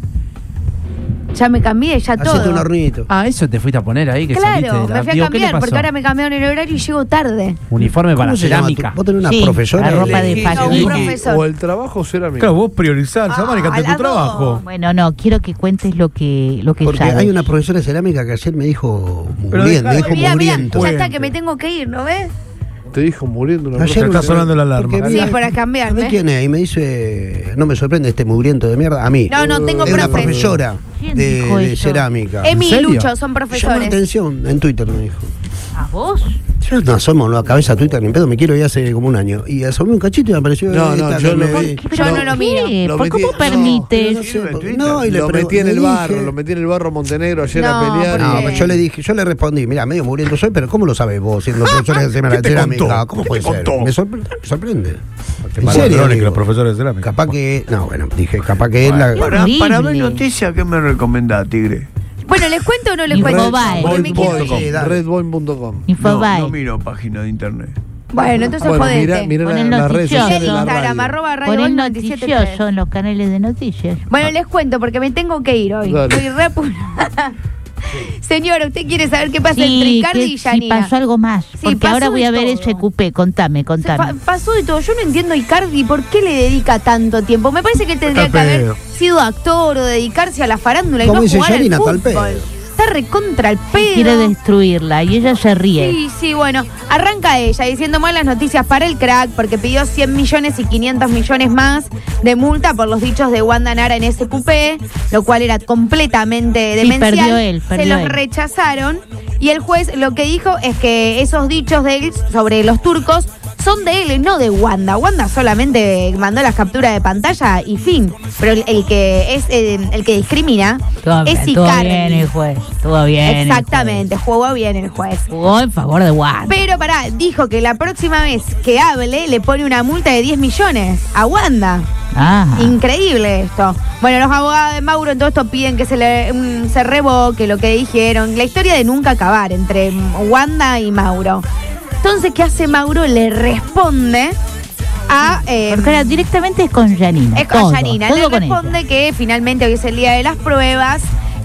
[SPEAKER 7] Ya me cambié, ya
[SPEAKER 3] hacete
[SPEAKER 7] todo.
[SPEAKER 3] un hornito.
[SPEAKER 4] Ah, eso te fuiste a poner ahí que saliste
[SPEAKER 7] Claro,
[SPEAKER 4] de la-
[SPEAKER 7] me fui a
[SPEAKER 4] Digo, ¿qué le
[SPEAKER 7] cambiar porque
[SPEAKER 4] pasó?
[SPEAKER 7] ahora me cambiaron el horario y llego tarde.
[SPEAKER 4] Uniforme para
[SPEAKER 3] ¿Cómo se llama?
[SPEAKER 4] cerámica.
[SPEAKER 3] ¿Vos tenés una
[SPEAKER 5] Sí,
[SPEAKER 3] profesora?
[SPEAKER 5] la ropa de
[SPEAKER 1] Elegí-
[SPEAKER 5] fashion.
[SPEAKER 7] No, un
[SPEAKER 1] elegí
[SPEAKER 7] profesor.
[SPEAKER 1] O el trabajo o cerámica.
[SPEAKER 6] Claro, vos priorizás,
[SPEAKER 7] Ah,
[SPEAKER 6] Samari,
[SPEAKER 7] a
[SPEAKER 6] ante tu
[SPEAKER 7] las
[SPEAKER 6] trabajo.
[SPEAKER 7] dos.
[SPEAKER 5] Bueno, no, quiero que cuentes lo que, lo que
[SPEAKER 3] Porque
[SPEAKER 5] sabes.
[SPEAKER 3] hay una profesora de cerámica que ayer me dijo
[SPEAKER 6] Pero
[SPEAKER 3] muriendo, me
[SPEAKER 6] dejá-
[SPEAKER 3] dijo
[SPEAKER 7] Mirá, mirá,
[SPEAKER 3] muriendo.
[SPEAKER 7] ya está que me tengo que ir, ¿no ves?
[SPEAKER 1] Te dijo muriendo una
[SPEAKER 3] Ayer
[SPEAKER 6] Está
[SPEAKER 3] una-
[SPEAKER 6] sonando la alarma.
[SPEAKER 3] porque
[SPEAKER 7] Sí,
[SPEAKER 3] vi-
[SPEAKER 7] para
[SPEAKER 3] ¿De
[SPEAKER 7] cambiarme.
[SPEAKER 3] quién es? Y me dice, no me sorprende este mugriento de mierda. A mí.
[SPEAKER 7] No, no, tengo
[SPEAKER 3] Es una
[SPEAKER 7] profe.
[SPEAKER 3] profesora
[SPEAKER 5] ¿Quién
[SPEAKER 3] de,
[SPEAKER 5] dijo
[SPEAKER 3] de
[SPEAKER 5] eso?
[SPEAKER 3] cerámica.
[SPEAKER 7] Emi y
[SPEAKER 4] serio?
[SPEAKER 7] Lucho son
[SPEAKER 3] Llamó la
[SPEAKER 7] profesores.
[SPEAKER 3] atención, en Twitter me dijo.
[SPEAKER 5] ¿A vos?
[SPEAKER 3] Yo no asomo la cabeza a Twitter ni en pedo, me quiero ir hace como un año. Y asomé un cachito y me apareció.
[SPEAKER 1] No, no,
[SPEAKER 3] esta
[SPEAKER 1] yo
[SPEAKER 3] que
[SPEAKER 1] lo
[SPEAKER 3] me
[SPEAKER 1] vi.
[SPEAKER 3] vi.
[SPEAKER 7] Yo no lo miro.
[SPEAKER 5] ¿Qué?
[SPEAKER 1] Lo
[SPEAKER 5] ¿Por
[SPEAKER 1] metí-
[SPEAKER 5] cómo
[SPEAKER 1] no,
[SPEAKER 5] permites?
[SPEAKER 3] No sé,
[SPEAKER 2] Sirve en
[SPEAKER 3] porque-
[SPEAKER 2] Twitter.
[SPEAKER 3] no, y le
[SPEAKER 1] Lo
[SPEAKER 3] pre-
[SPEAKER 1] metí en
[SPEAKER 3] le
[SPEAKER 1] el
[SPEAKER 3] dije-
[SPEAKER 1] barro, lo metí en el barro Montenegro ayer
[SPEAKER 7] No,
[SPEAKER 1] a pelear.
[SPEAKER 7] porque-
[SPEAKER 3] No,
[SPEAKER 1] y-
[SPEAKER 3] pero yo le dije, yo le respondí, mira, medio muriendo soy, pero ¿cómo lo sabes vos siendo profesora de
[SPEAKER 6] ¿Qué te
[SPEAKER 3] cerámica?
[SPEAKER 6] contó?
[SPEAKER 3] ¿Cómo
[SPEAKER 6] ¿Qué
[SPEAKER 3] puede
[SPEAKER 6] te
[SPEAKER 3] ser?
[SPEAKER 6] contó?
[SPEAKER 3] Me sorprende. Me sorprende. En
[SPEAKER 6] Más
[SPEAKER 3] serio,
[SPEAKER 6] ladrones que
[SPEAKER 3] digo.
[SPEAKER 6] los profesores de cerámica.
[SPEAKER 3] Capaz que. No, bueno, dije, capaz que es la.
[SPEAKER 2] Para,
[SPEAKER 5] Horrible.
[SPEAKER 2] para ver noticias, ¿qué me recomendás, Tigre?
[SPEAKER 7] Bueno, ¿les cuento o no les
[SPEAKER 5] Y
[SPEAKER 7] cuento?
[SPEAKER 5] Infobae.
[SPEAKER 7] Porque me quiero
[SPEAKER 1] Redboy,
[SPEAKER 7] ir.
[SPEAKER 3] Sí, dale.
[SPEAKER 1] redboy punto com.
[SPEAKER 2] No,
[SPEAKER 5] Infobae.
[SPEAKER 2] no miro página de internet.
[SPEAKER 7] Bueno, entonces
[SPEAKER 1] Bueno,
[SPEAKER 7] jodete.
[SPEAKER 1] mirá, mirá
[SPEAKER 5] Con
[SPEAKER 1] la-
[SPEAKER 5] el
[SPEAKER 1] las redes
[SPEAKER 5] noticioso.
[SPEAKER 1] sociales de la
[SPEAKER 7] Instagram,
[SPEAKER 1] radio.
[SPEAKER 7] arroba radio
[SPEAKER 5] Pon el
[SPEAKER 7] Gol noventa y siete punto tres.
[SPEAKER 5] noticioso en los canales de noticias.
[SPEAKER 7] Bueno, les cuento porque me tengo que ir hoy.
[SPEAKER 1] Dale.
[SPEAKER 7] Estoy re apurada. Señora, ¿usted quiere saber qué pasa entre
[SPEAKER 5] Sí,
[SPEAKER 7] Icardi
[SPEAKER 5] que
[SPEAKER 7] y
[SPEAKER 5] si
[SPEAKER 7] Yanina?
[SPEAKER 5] pasó algo más.
[SPEAKER 7] Sí,
[SPEAKER 5] Porque
[SPEAKER 7] pasó
[SPEAKER 5] ahora voy
[SPEAKER 7] de
[SPEAKER 5] a ver
[SPEAKER 7] todo.
[SPEAKER 5] ese cupé. Contame,
[SPEAKER 7] Se
[SPEAKER 5] contame.
[SPEAKER 7] pa- pasó de todo. Yo no entiendo a Icardi por qué le dedica tanto tiempo. Me parece que él tendría
[SPEAKER 6] Está
[SPEAKER 7] que haber
[SPEAKER 6] pedo.
[SPEAKER 7] sido actor o dedicarse a la farándula y
[SPEAKER 3] Como
[SPEAKER 7] no
[SPEAKER 3] dice
[SPEAKER 7] jugar
[SPEAKER 3] Yanina,
[SPEAKER 7] al
[SPEAKER 3] tal
[SPEAKER 7] fútbol.
[SPEAKER 3] pedo.
[SPEAKER 7] Está recontra el pedo.
[SPEAKER 5] Quiere destruirla y ella se ríe.
[SPEAKER 7] Sí, sí, bueno, arranca ella diciendo malas noticias para el crack porque pidió cien millones y quinientos millones más de multa por los dichos de Wanda Nara en ese cupé, lo cual era completamente
[SPEAKER 5] Sí,
[SPEAKER 7] demencial.
[SPEAKER 5] perdió él, perdió
[SPEAKER 7] Se los
[SPEAKER 5] él.
[SPEAKER 7] rechazaron y el juez lo que dijo es que esos dichos de él sobre los turcos son de él, no de Wanda. Wanda solamente mandó las capturas de pantalla y fin. Pero el, el que es eh, el que discrimina
[SPEAKER 5] Estuvo,
[SPEAKER 7] es
[SPEAKER 5] estuvo
[SPEAKER 7] Icardi.
[SPEAKER 5] bien el juez. Estuvo bien. el
[SPEAKER 7] Exactamente, jugó bien el juez.
[SPEAKER 5] juez. Jugó en favor de Wanda.
[SPEAKER 7] Pero pará, dijo que la próxima vez que hable le pone una multa de diez millones a Wanda.
[SPEAKER 5] Ah.
[SPEAKER 7] Increíble esto. Bueno, los abogados de Mauro en todo esto piden que se le mm, se revoque lo que dijeron. La historia de nunca acabar entre mm, Wanda y Mauro. Entonces, ¿qué hace Mauro? Le responde a... eh,
[SPEAKER 5] Porque ahora directamente es con Yanina.
[SPEAKER 7] es con
[SPEAKER 5] todo,
[SPEAKER 7] Yanina.
[SPEAKER 5] todo
[SPEAKER 7] Le
[SPEAKER 5] con
[SPEAKER 7] responde
[SPEAKER 5] ella.
[SPEAKER 7] que finalmente hoy es el día de las pruebas,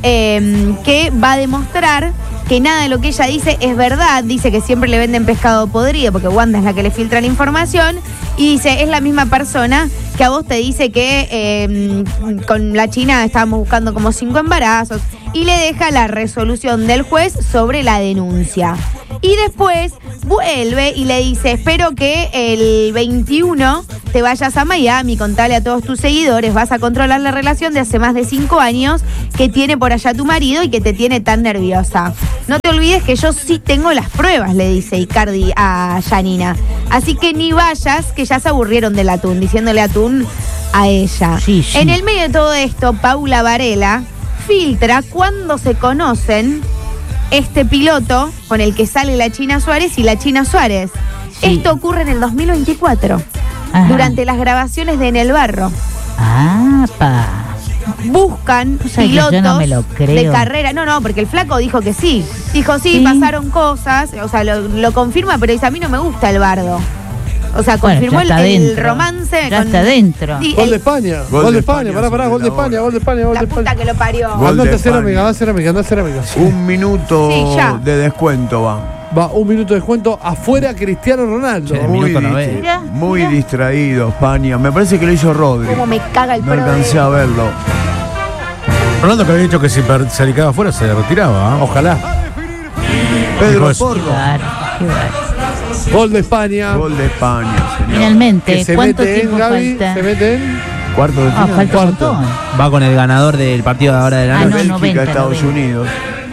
[SPEAKER 7] eh, que va a demostrar que nada de lo que ella dice es verdad. Dice que siempre le venden pescado podrido porque Wanda es la que le filtra la información. Y dice, es la misma persona que a vos te dice que eh, con la China estábamos buscando como cinco embarazos. Y le deja la resolución del juez sobre la denuncia. Y después vuelve y le dice, espero que el veintiuno te vayas a Miami, contale a todos tus seguidores, vas a controlar la relación de hace más de cinco años que tiene por allá tu marido y que te tiene tan nerviosa. No te olvides que yo sí tengo las pruebas, le dice Icardi a Yanina. Así que ni vayas, que ya se aburrieron del atún, diciéndole atún a ella.
[SPEAKER 5] Sí, sí.
[SPEAKER 7] En el medio de todo esto, Paula Varela filtra cuando se conocen este piloto con el que sale la China Suárez y la China Suárez.
[SPEAKER 5] Sí.
[SPEAKER 7] Esto ocurre en el dos mil veinticuatro,
[SPEAKER 5] Ajá.
[SPEAKER 7] durante las grabaciones de En el Barro.
[SPEAKER 5] Ah, pa.
[SPEAKER 7] Buscan
[SPEAKER 5] O sea, que
[SPEAKER 7] pilotos
[SPEAKER 5] yo no me lo creo.
[SPEAKER 7] de carrera. No, no, porque el flaco dijo que sí. Dijo, sí,
[SPEAKER 5] Sí.
[SPEAKER 7] pasaron cosas. O sea, lo, lo confirma, pero dice, a mí no me gusta el bardo. O sea,
[SPEAKER 5] Bueno,
[SPEAKER 7] confirmó
[SPEAKER 5] ya
[SPEAKER 7] el,
[SPEAKER 5] está
[SPEAKER 7] el
[SPEAKER 5] dentro.
[SPEAKER 7] romance.
[SPEAKER 5] Ya
[SPEAKER 7] con-
[SPEAKER 5] está dentro.
[SPEAKER 7] Sí,
[SPEAKER 1] Gol
[SPEAKER 7] el-
[SPEAKER 1] de España.
[SPEAKER 2] Gol
[SPEAKER 1] Gol
[SPEAKER 2] de
[SPEAKER 1] de España.
[SPEAKER 2] España
[SPEAKER 1] Pará, pará,
[SPEAKER 2] sobre
[SPEAKER 1] gol de
[SPEAKER 2] la hora.
[SPEAKER 1] España, gol de España, gol
[SPEAKER 7] La
[SPEAKER 1] de
[SPEAKER 7] puta
[SPEAKER 1] España.
[SPEAKER 7] que lo parió.
[SPEAKER 2] Gol
[SPEAKER 1] Andate
[SPEAKER 2] de
[SPEAKER 1] a cerámica,
[SPEAKER 2] España.
[SPEAKER 1] andá a cerámica, andá a cerámica.
[SPEAKER 2] Un minuto
[SPEAKER 7] Sí, ya.
[SPEAKER 2] de descuento va.
[SPEAKER 1] Va un minuto de descuento. Afuera Cristiano Ronaldo.
[SPEAKER 4] Che,
[SPEAKER 2] Muy,
[SPEAKER 4] minuto
[SPEAKER 2] dis-
[SPEAKER 4] noventa.
[SPEAKER 5] Mirá,
[SPEAKER 2] muy
[SPEAKER 5] mirá.
[SPEAKER 2] distraído España. Me parece que lo hizo Rodri.
[SPEAKER 7] Cómo me caga el
[SPEAKER 2] No
[SPEAKER 7] pro de-
[SPEAKER 2] alcancé a verlo.
[SPEAKER 6] Ronaldo que había dicho que si per- se quedaba afuera se retiraba. ¿ah?
[SPEAKER 1] Ojalá.
[SPEAKER 2] Pedro
[SPEAKER 6] Dijo eso.
[SPEAKER 5] Qué
[SPEAKER 2] Porro.
[SPEAKER 5] bárbaro, qué bárbaro.
[SPEAKER 1] Gol de España.
[SPEAKER 2] Gol de España, señor.
[SPEAKER 5] Finalmente,
[SPEAKER 1] Que se
[SPEAKER 5] ¿cuánto
[SPEAKER 1] mete en
[SPEAKER 5] tiempo
[SPEAKER 1] Gaby.
[SPEAKER 5] falta?
[SPEAKER 1] Se mete en.
[SPEAKER 2] Cuarto de
[SPEAKER 5] Ah,
[SPEAKER 2] final.
[SPEAKER 5] falta un
[SPEAKER 1] Cuarto.
[SPEAKER 5] montón.
[SPEAKER 4] Va con el ganador del partido de ahora de la
[SPEAKER 5] Ah,
[SPEAKER 4] noche.
[SPEAKER 5] no,
[SPEAKER 2] Bélgica,
[SPEAKER 5] noventa,
[SPEAKER 2] Estados
[SPEAKER 5] noventa.
[SPEAKER 2] Unidos.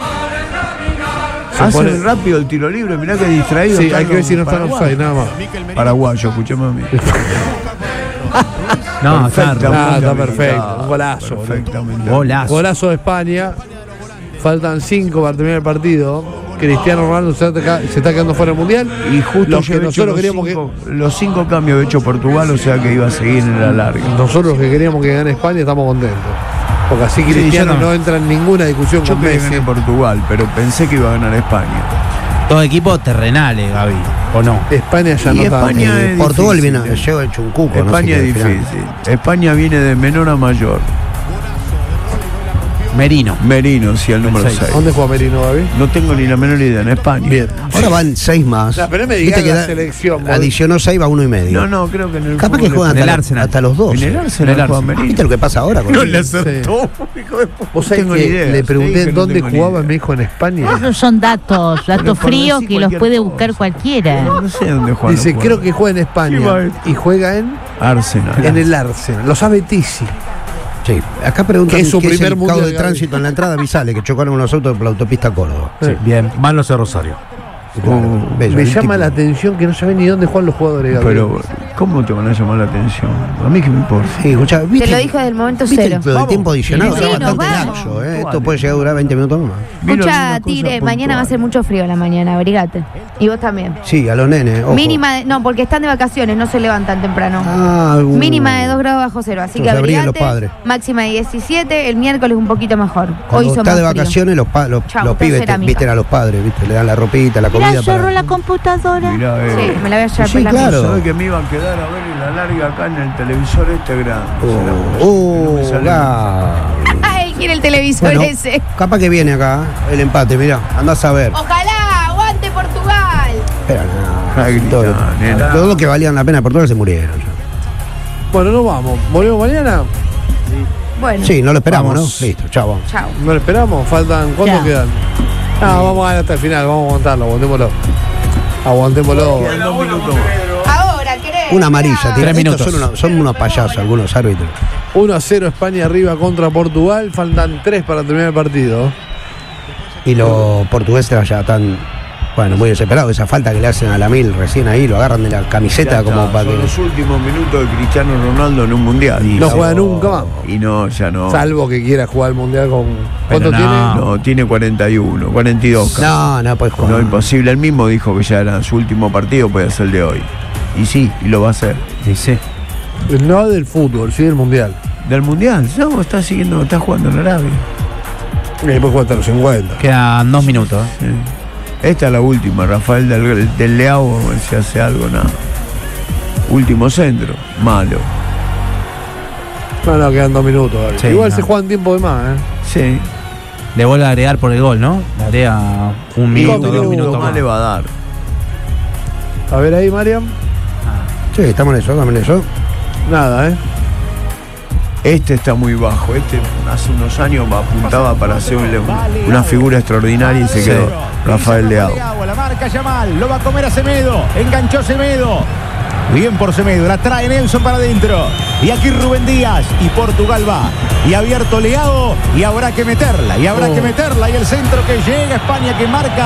[SPEAKER 1] Se
[SPEAKER 2] Hace
[SPEAKER 1] pone-
[SPEAKER 2] rápido el tiro libre, mirá que distraído.
[SPEAKER 1] Sí,
[SPEAKER 2] están
[SPEAKER 1] hay que ver
[SPEAKER 2] los
[SPEAKER 1] si no está en
[SPEAKER 2] paraguayos.
[SPEAKER 1] offside, nada más.
[SPEAKER 2] Paraguayo, escuchame a mí.
[SPEAKER 4] No, está
[SPEAKER 1] Ah, está
[SPEAKER 2] habilitado,
[SPEAKER 1] perfecto, un golazo, boludo.
[SPEAKER 2] Perfectamente.
[SPEAKER 4] Golazo.
[SPEAKER 1] Golazo de España. Faltan cinco para terminar el partido. Cristiano Ronaldo se está, se está quedando fuera del mundial.
[SPEAKER 2] Y justo
[SPEAKER 1] Los que
[SPEAKER 2] yo he hecho
[SPEAKER 1] nosotros
[SPEAKER 2] los
[SPEAKER 1] queríamos
[SPEAKER 2] cinco, los cinco cambios que ha hecho Portugal, o sea que iba a seguir en la larga.
[SPEAKER 1] que nosotros que queríamos que gane España estamos contentos. Porque así
[SPEAKER 4] yo
[SPEAKER 1] Cristiano
[SPEAKER 4] también.
[SPEAKER 1] no entra en ninguna discusión
[SPEAKER 2] Yo
[SPEAKER 1] con
[SPEAKER 2] quería
[SPEAKER 1] Messi.
[SPEAKER 2] ganar Portugal, pero pensé que iba a ganar España.
[SPEAKER 4] Todo equipo terrenales, Gaby. ¿O no?
[SPEAKER 1] España ya
[SPEAKER 2] Y
[SPEAKER 1] no está.
[SPEAKER 2] España
[SPEAKER 1] eh,
[SPEAKER 2] es
[SPEAKER 3] Portugal
[SPEAKER 2] difícil,
[SPEAKER 3] viene,
[SPEAKER 2] eh.
[SPEAKER 3] llega hecho un cuco. no sé
[SPEAKER 2] España
[SPEAKER 3] qué
[SPEAKER 2] es
[SPEAKER 3] final.
[SPEAKER 2] difícil. España viene de menor a mayor.
[SPEAKER 4] Merino.
[SPEAKER 2] Merino, sí, el número
[SPEAKER 4] seis.
[SPEAKER 2] seis.
[SPEAKER 1] ¿Dónde juega Merino, Gaby?
[SPEAKER 2] No tengo ni la menor idea, en España.
[SPEAKER 1] Bien.
[SPEAKER 3] Ahora van seis más.
[SPEAKER 1] No, pero no me
[SPEAKER 3] Viste
[SPEAKER 1] digas
[SPEAKER 3] que
[SPEAKER 1] la
[SPEAKER 3] da-
[SPEAKER 1] selección, boludo.
[SPEAKER 3] Adicionó seis, va uno y medio.
[SPEAKER 2] No, no, creo que en el
[SPEAKER 3] Capaz que
[SPEAKER 2] fútbol
[SPEAKER 3] juegan
[SPEAKER 4] en el
[SPEAKER 3] hasta,
[SPEAKER 4] Arsenal.
[SPEAKER 3] hasta los dos.
[SPEAKER 2] En el Arsenal
[SPEAKER 4] En el
[SPEAKER 2] juega
[SPEAKER 4] Arsenal.
[SPEAKER 2] Merino.
[SPEAKER 3] ¿Viste lo que pasa ahora? con
[SPEAKER 2] No
[SPEAKER 3] el-
[SPEAKER 2] le acertó, hijo de puta.
[SPEAKER 1] ¿Vos
[SPEAKER 2] No
[SPEAKER 1] sabés
[SPEAKER 2] tengo
[SPEAKER 1] que
[SPEAKER 2] ni idea.
[SPEAKER 1] le
[SPEAKER 2] Sí,
[SPEAKER 1] pregunté
[SPEAKER 2] que no
[SPEAKER 1] dónde
[SPEAKER 2] tengo ni
[SPEAKER 1] jugaba
[SPEAKER 2] idea.
[SPEAKER 1] mi hijo en España?
[SPEAKER 5] Esos son datos, datos
[SPEAKER 2] por
[SPEAKER 5] fríos
[SPEAKER 2] decir
[SPEAKER 5] que los
[SPEAKER 2] cualquier
[SPEAKER 5] puede
[SPEAKER 2] cosa.
[SPEAKER 5] buscar cualquiera.
[SPEAKER 2] No sé dónde juega.
[SPEAKER 1] Dice, creo que juega en
[SPEAKER 2] ¿Qué va
[SPEAKER 1] España.
[SPEAKER 2] esto?
[SPEAKER 1] Y juega en,
[SPEAKER 2] Arsenal.
[SPEAKER 1] en el Arsenal. Lo sabe Tisi.
[SPEAKER 3] Sí. Acá preguntan
[SPEAKER 1] Que es su
[SPEAKER 3] qué
[SPEAKER 1] primer
[SPEAKER 3] es el
[SPEAKER 1] mundial,
[SPEAKER 3] caudo de
[SPEAKER 1] Gaby.
[SPEAKER 3] tránsito en la entrada Visale, que chocaron unos autos por la autopista Córdoba.
[SPEAKER 1] Sí.
[SPEAKER 4] Bien.
[SPEAKER 6] Mano hacia Rosario.
[SPEAKER 3] Claro, bello,
[SPEAKER 1] Me
[SPEAKER 3] el
[SPEAKER 1] llama
[SPEAKER 3] tipo.
[SPEAKER 1] la atención que no saben ni dónde juegan los jugadores, Gabriel.
[SPEAKER 2] Pero, ¿cómo te van a llamar la atención? A mí que me importa.
[SPEAKER 3] Sí, escuchá, ¿viste?
[SPEAKER 7] Te lo dijo desde el momento
[SPEAKER 3] ¿Viste
[SPEAKER 7] cero.
[SPEAKER 3] lo del tiempo adicionado?
[SPEAKER 7] Sí,
[SPEAKER 3] Está
[SPEAKER 7] nos
[SPEAKER 3] bastante
[SPEAKER 7] vamos.
[SPEAKER 3] laxo, ¿eh? Esto puede llegar a durar veinte minutos más.
[SPEAKER 2] Vieron
[SPEAKER 7] Escucha,
[SPEAKER 2] una cosa
[SPEAKER 7] Tigre,
[SPEAKER 2] puntual.
[SPEAKER 7] mañana va a ser mucho frío a la mañana, abrigate. Y vos también.
[SPEAKER 3] Sí, a los nenes. ojo.
[SPEAKER 7] Mínima, de- no, porque están de vacaciones, no se levantan temprano.
[SPEAKER 3] Ah, uh.
[SPEAKER 7] Mínima de dos grados bajo cero, así que
[SPEAKER 3] Entonces abriguen
[SPEAKER 7] abrigate.
[SPEAKER 3] los padres.
[SPEAKER 7] Máxima de diecisiete, el miércoles un poquito mejor. Hoy
[SPEAKER 3] Cuando
[SPEAKER 7] hizo
[SPEAKER 3] está
[SPEAKER 7] más
[SPEAKER 3] de
[SPEAKER 7] frío.
[SPEAKER 3] vacaciones, los, pa- los,
[SPEAKER 7] Chau,
[SPEAKER 3] los pibes te-
[SPEAKER 7] cerámica.
[SPEAKER 3] visten a los padres, ¿viste? Le dan la ropita, la
[SPEAKER 5] Mirá,
[SPEAKER 3] comida.
[SPEAKER 5] cerró
[SPEAKER 3] para...
[SPEAKER 5] la computadora.
[SPEAKER 2] Mirá, eh.
[SPEAKER 7] Sí, me la voy a llevar
[SPEAKER 3] Sí,
[SPEAKER 7] por la
[SPEAKER 3] claro.
[SPEAKER 7] mano.
[SPEAKER 2] ¿Sabés que me iba a quedar a ver en la larga acá en el televisor este grande?
[SPEAKER 3] Oh,
[SPEAKER 2] No me
[SPEAKER 3] oh,
[SPEAKER 2] sale.
[SPEAKER 3] la-
[SPEAKER 7] Ah, él quiere el televisor
[SPEAKER 3] Bueno,
[SPEAKER 7] ese.
[SPEAKER 3] capaz que viene acá el empate, mirá, andás a ver.
[SPEAKER 7] Ojalá, aguante Portugal.
[SPEAKER 3] Espera, no.
[SPEAKER 2] Ay,
[SPEAKER 3] Todo-
[SPEAKER 2] gritá, nena.
[SPEAKER 3] Todos los que valían la pena por Portugal se murieron. ya.
[SPEAKER 1] Bueno, nos vamos. ¿Volvemos mañana?
[SPEAKER 7] Bueno,
[SPEAKER 3] Sí, no lo esperamos,
[SPEAKER 2] Vamos.
[SPEAKER 3] ¿no? Listo, chao, vamos.
[SPEAKER 7] chao.
[SPEAKER 1] ¿No lo esperamos? Faltan. ¿Cuánto
[SPEAKER 5] Ya.
[SPEAKER 1] quedan? Ah, vamos a ver hasta el final. Vamos a aguantarlo. Aguantémoslo. Aguantémoslo.
[SPEAKER 2] Dos minutos más.
[SPEAKER 7] Ahora, ¿querés?
[SPEAKER 3] Una amarilla,
[SPEAKER 7] Mirá.
[SPEAKER 3] tira.
[SPEAKER 4] Tres
[SPEAKER 3] Estos
[SPEAKER 4] minutos.
[SPEAKER 3] Son, unos- son unos payasos algunos árbitros.
[SPEAKER 1] uno a cero España arriba contra Portugal. Faltan tres para terminar el partido.
[SPEAKER 3] Y los portugueses ya están, bueno, muy desesperados. Esa falta que le hacen a la mil recién ahí, lo agarran de la
[SPEAKER 2] Ya
[SPEAKER 3] camiseta
[SPEAKER 2] está,
[SPEAKER 3] como para
[SPEAKER 2] son
[SPEAKER 3] que.
[SPEAKER 2] los últimos minutos de Cristiano Ronaldo en un mundial.
[SPEAKER 1] No juega nunca más.
[SPEAKER 2] Y no, ya no.
[SPEAKER 1] Salvo que quiera jugar el mundial con.
[SPEAKER 4] Pero
[SPEAKER 1] ¿Cuánto
[SPEAKER 4] no.
[SPEAKER 1] tiene?
[SPEAKER 2] No, tiene cuarenta y uno, cuarenta y dos. casi.
[SPEAKER 3] No, no puedes jugar.
[SPEAKER 2] No, imposible. Él mismo dijo que ya era su último partido, puede ser el de hoy. Y sí, y lo va a hacer.
[SPEAKER 4] Dice.
[SPEAKER 1] No del fútbol, sí del mundial.
[SPEAKER 2] Del mundial, no, está siguiendo, está jugando en Arabia.
[SPEAKER 1] Y después juega hasta los cincuenta.
[SPEAKER 4] Quedan dos minutos. ¿eh?
[SPEAKER 2] Sí. Esta es la última, Rafael del, del Leao, a ver si hace algo, nada. Último centro, malo.
[SPEAKER 1] No, no, quedan dos minutos. Gaby.
[SPEAKER 4] Sí,
[SPEAKER 1] Igual
[SPEAKER 4] no.
[SPEAKER 1] se juegan tiempo de más, ¿eh?
[SPEAKER 2] Sí.
[SPEAKER 4] Le vuelve a agregar por el gol, ¿no? Le agrega un minuto,
[SPEAKER 1] minutos,
[SPEAKER 4] dos minutos
[SPEAKER 2] más
[SPEAKER 4] más.
[SPEAKER 2] le va a dar.
[SPEAKER 1] A ver ahí, Mariam.
[SPEAKER 3] Sí, estamos en eso, estamos en eso.
[SPEAKER 1] Nada, ¿eh?
[SPEAKER 2] Este está muy bajo. Este hace unos años apuntaba para ser un- una figura extraordinaria y se quedó. Rafael Leao.
[SPEAKER 8] La marca Yamal, lo va a comer a Semedo, enganchó Semedo. Bien por Semedo, la trae Nelson para adentro. Y aquí Rubén Díaz y Portugal va. Y abierto Leao y habrá que meterla, y habrá
[SPEAKER 1] Oh.
[SPEAKER 8] que meterla. Y el centro que llega, España que marca.